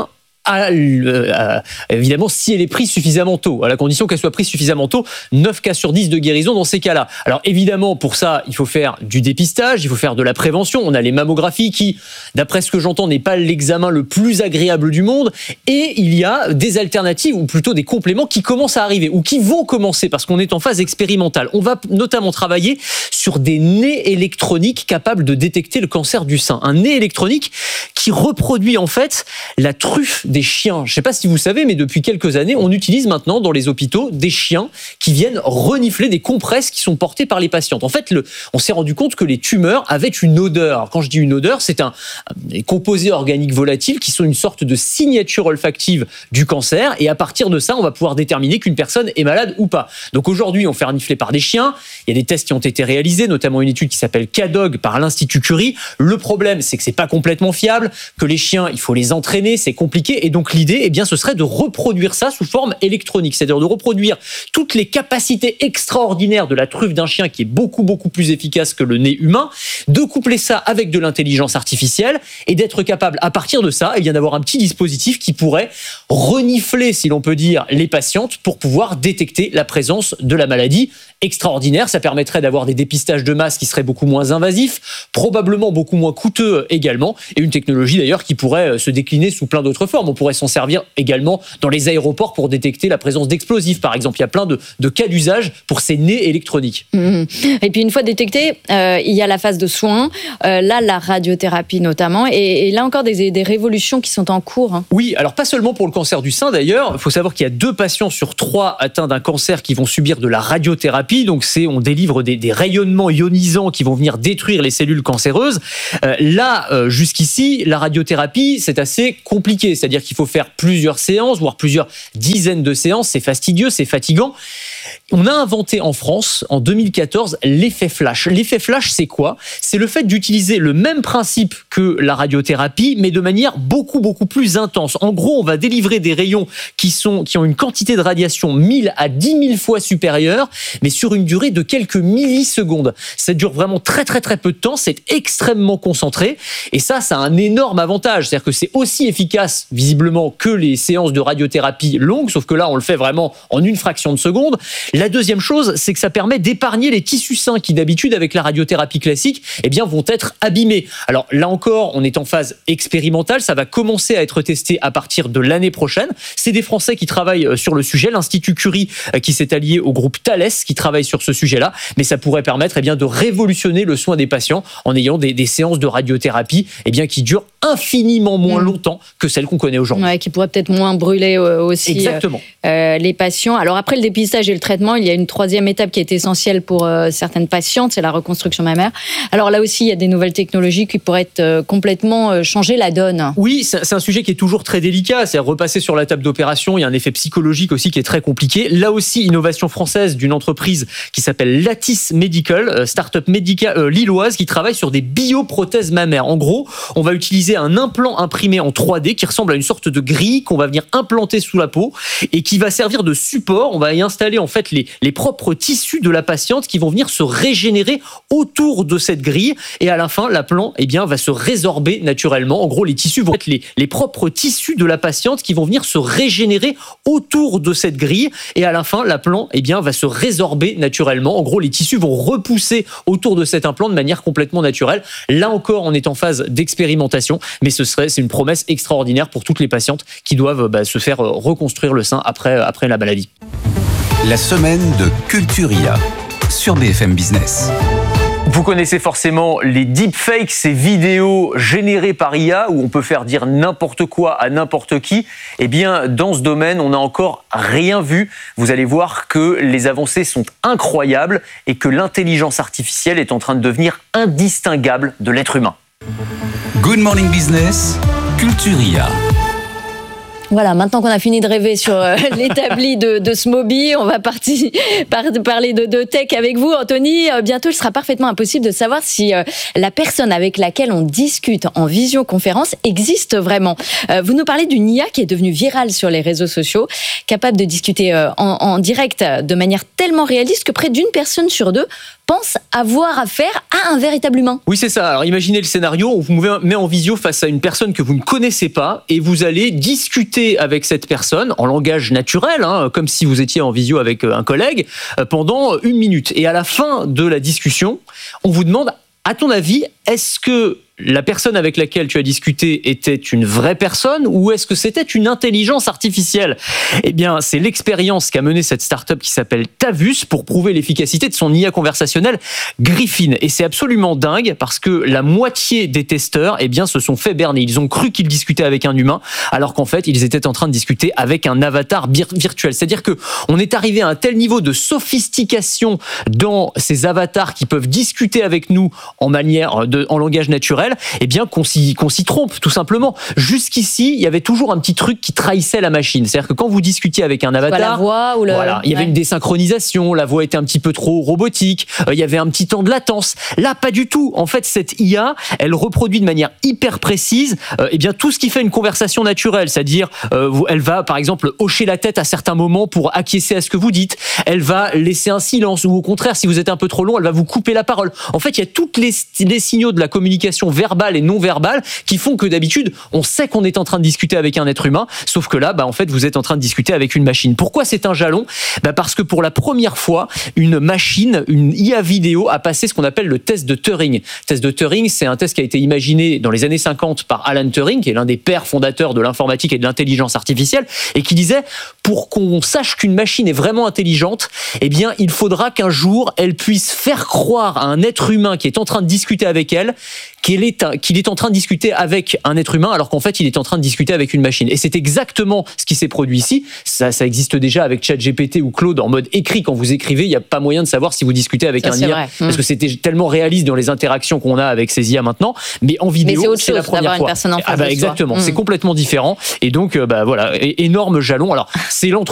évidemment, si elle est prise suffisamment tôt, à la condition qu'elle soit prise suffisamment tôt, 9 cas sur 10 de guérison dans ces cas-là. Alors évidemment, pour ça, il faut faire du dépistage, il faut faire de la prévention. On a les mammographies qui, d'après ce que j'entends, n'est pas l'examen le plus agréable du monde. Et il y a des alternatives, ou plutôt des compléments qui commencent à arriver, ou qui vont commencer, parce qu'on est en phase expérimentale. On va notamment travailler sur des nez électroniques capables de détecter le cancer du sein. Un nez électronique qui reproduit en fait la truffe des chiens. Je ne sais pas si vous savez, mais depuis quelques années, on utilise maintenant dans les hôpitaux des chiens qui viennent renifler des compresses qui sont portées par les patientes. En fait, on s'est rendu compte que les tumeurs avaient une odeur. Alors, quand je dis une odeur, c'est des composés organiques volatiles qui sont une sorte de signature olfactive du cancer. Et à partir de ça, on va pouvoir déterminer qu'une personne est malade ou pas. Donc aujourd'hui, on fait renifler par des chiens. Il y a des tests qui ont été réalisés, notamment une étude qui s'appelle CADOG par l'Institut Curie. Le problème, c'est que c'est pas complètement fiable, que les chiens, il faut les entraîner, c'est compliqué. Et donc l'idée, eh bien, ce serait de reproduire ça sous forme électronique, c'est-à-dire de reproduire toutes les capacités extraordinaires de la truffe d'un chien qui est beaucoup, beaucoup plus efficace que le nez humain, de coupler ça avec de l'intelligence artificielle et d'être capable, à partir de ça, eh bien, d'avoir un petit dispositif qui pourrait renifler, si l'on peut dire, les patientes pour pouvoir détecter la présence de la maladie. Extraordinaire, ça permettrait d'avoir des dépistages de masse qui seraient beaucoup moins invasifs, probablement beaucoup moins coûteux également, et une technologie d'ailleurs qui pourrait se décliner sous plein d'autres formes. On pourrait s'en servir également dans les aéroports pour détecter la présence d'explosifs, par exemple. Il y a plein de cas d'usage pour ces nez électroniques. Et puis une fois détecté, il y a la phase de soins, là la radiothérapie notamment, et là encore des révolutions qui sont en cours. Oui, alors pas seulement pour le cancer du sein d'ailleurs, il faut savoir qu'il y a 2 patients sur 3 atteints d'un cancer qui vont subir de la radiothérapie, donc on délivre des rayonnements ionisants qui vont venir détruire les cellules cancéreuses. Jusqu'ici, la radiothérapie, c'est assez compliqué, c'est-à-dire qu'il faut faire plusieurs séances, voire plusieurs dizaines de séances, c'est fastidieux, c'est fatigant. On a inventé en France, en 2014, l'effet flash. L'effet flash, c'est quoi ? C'est le fait d'utiliser le même principe que la radiothérapie, mais de manière beaucoup, beaucoup plus intense. En gros, on va délivrer des rayons qui ont une quantité de radiation 1000 à 10 000 fois supérieure, mais sur une durée de quelques millisecondes. Ça dure vraiment très, très, très peu de temps, c'est extrêmement concentré, et ça a un énorme avantage. C'est-à-dire que c'est aussi efficace, visiblement, que les séances de radiothérapie longues, sauf que là, on le fait vraiment en une fraction de seconde. La deuxième chose, c'est que ça permet d'épargner les tissus sains qui, d'habitude, avec la radiothérapie classique, eh bien, vont être abîmés. Alors là encore, on est en phase expérimentale. Ça va commencer à être testé à partir de l'année prochaine. C'est des Français qui travaillent sur le sujet. L'Institut Curie qui s'est allié au groupe Thales qui travaille sur ce sujet-là. Mais ça pourrait permettre, eh bien, de révolutionner le soin des patients en ayant des séances de radiothérapie, eh bien, qui durent infiniment moins longtemps que celles qu'on connaît aujourd'hui. Ouais, qui pourraient peut-être moins brûler aussi. Exactement. Les patients. Alors après le dépistage et le traitement, il y a une 3e étape qui est essentielle pour certaines patientes, c'est la reconstruction mammaire. Alors là aussi, il y a des nouvelles technologies qui pourraient complètement changer la donne. Oui, c'est un sujet qui est toujours très délicat. C'est repasser sur la table d'opération. Il y a un effet psychologique aussi qui est très compliqué. Là aussi, innovation française d'une entreprise qui s'appelle Lattice Medical, start-up médicale lilloise qui travaille sur des bioprothèses mammaires. En gros, on va utiliser un implant imprimé en 3D qui ressemble à une sorte de grille qu'on va venir implanter sous la peau et qui va servir de support. On va y installer en fait les propres tissus de la patiente qui vont venir se régénérer autour de cette grille et à la fin, l'implant va se résorber naturellement. En gros, les tissus vont être les propres tissus de la patiente qui vont venir se régénérer autour de cette grille et à la fin, l'implant va se résorber naturellement. En gros, les tissus vont repousser autour de cet implant de manière complètement naturelle. Là encore, on est en phase d'expérimentation, mais c'est une promesse extraordinaire pour toutes les patientes qui doivent se faire reconstruire le sein après la maladie. La semaine de Culturia sur BFM Business. Vous connaissez forcément les deepfakes, ces vidéos générées par IA où on peut faire dire n'importe quoi à n'importe qui. Eh bien, dans ce domaine, on n'a encore rien vu. Vous allez voir que les avancées sont incroyables et que l'intelligence artificielle est en train de devenir indistinguable de l'être humain. Good Morning Business, Culturia. Voilà, maintenant qu'on a fini de rêver sur l'établi de Smoby, on va parler de tech avec vous, Anthony. Bientôt, il sera parfaitement impossible de savoir si la personne avec laquelle on discute en visioconférence existe vraiment. Vous nous parlez d'une IA qui est devenue virale sur les réseaux sociaux, capable de discuter en direct de manière tellement réaliste que près d'une personne sur 2 pense avoir affaire à un véritable humain. Oui, c'est ça. Alors imaginez le scénario, on vous met en visio face à une personne que vous ne connaissez pas et vous allez discuter avec cette personne en langage naturel, comme si vous étiez en visio avec un collègue, pendant 1 minute. Et à la fin de la discussion, on vous demande, à ton avis, est-ce que la personne avec laquelle tu as discuté était une vraie personne ou est-ce que c'était une intelligence artificielle ? Eh bien, c'est l'expérience qu'a menée cette start-up qui s'appelle Tavus pour prouver l'efficacité de son IA conversationnelle Griffin. Et c'est absolument dingue parce que la moitié des testeurs, eh bien, se sont fait berner. Ils ont cru qu'ils discutaient avec un humain alors qu'en fait, ils étaient en train de discuter avec un avatar virtuel. C'est-à-dire que on est arrivé à un tel niveau de sophistication dans ces avatars qui peuvent discuter avec nous en langage naturel, eh bien qu'on s'y trompe tout simplement. Jusqu'ici, il y avait toujours un petit truc qui trahissait la machine. C'est-à-dire que quand vous discutiez avec un avatar, la voix ou il y avait une désynchronisation, la voix était un petit peu trop robotique, il y avait un petit temps de latence. Là, pas du tout. En fait, cette IA, elle reproduit de manière hyper précise, eh bien tout ce qui fait une conversation naturelle, c'est-à-dire elle va par exemple hocher la tête à certains moments pour acquiescer à ce que vous dites. Elle va laisser un silence ou au contraire, si vous êtes un peu trop long, elle va vous couper la parole. En fait, il y a toutes les signaux de la communication verbale et non verbale qui font que d'habitude, on sait qu'on est en train de discuter avec un être humain, sauf que là, en fait, vous êtes en train de discuter avec une machine. Pourquoi c'est un jalon ? Parce que pour la première fois, une machine, une IA vidéo a passé ce qu'on appelle le test de Turing. Le test de Turing, c'est un test qui a été imaginé dans les années 50 par Alan Turing, qui est l'un des pères fondateurs de l'informatique et de l'intelligence artificielle, et qui disait, pour qu'on sache qu'une machine est vraiment intelligente, eh bien, il faudra qu'un jour, elle puisse faire croire à un être humain qui est en train de discuter avec elle qu'il est en train de discuter avec un être humain alors qu'en fait il est en train de discuter avec une machine. Et c'est exactement ce qui s'est produit ici. Ça existe déjà avec ChatGPT ou Claude en mode écrit. Quand vous écrivez, il n'y a pas moyen de savoir si vous discutez avec un IA parce que c'était tellement réaliste dans les interactions qu'on a avec ces IA maintenant. Mais en vidéo, c'est la première fois. Une personne en face de exactement, c'est complètement différent. Et donc voilà, énorme jalon. Alors c'est l'entreprise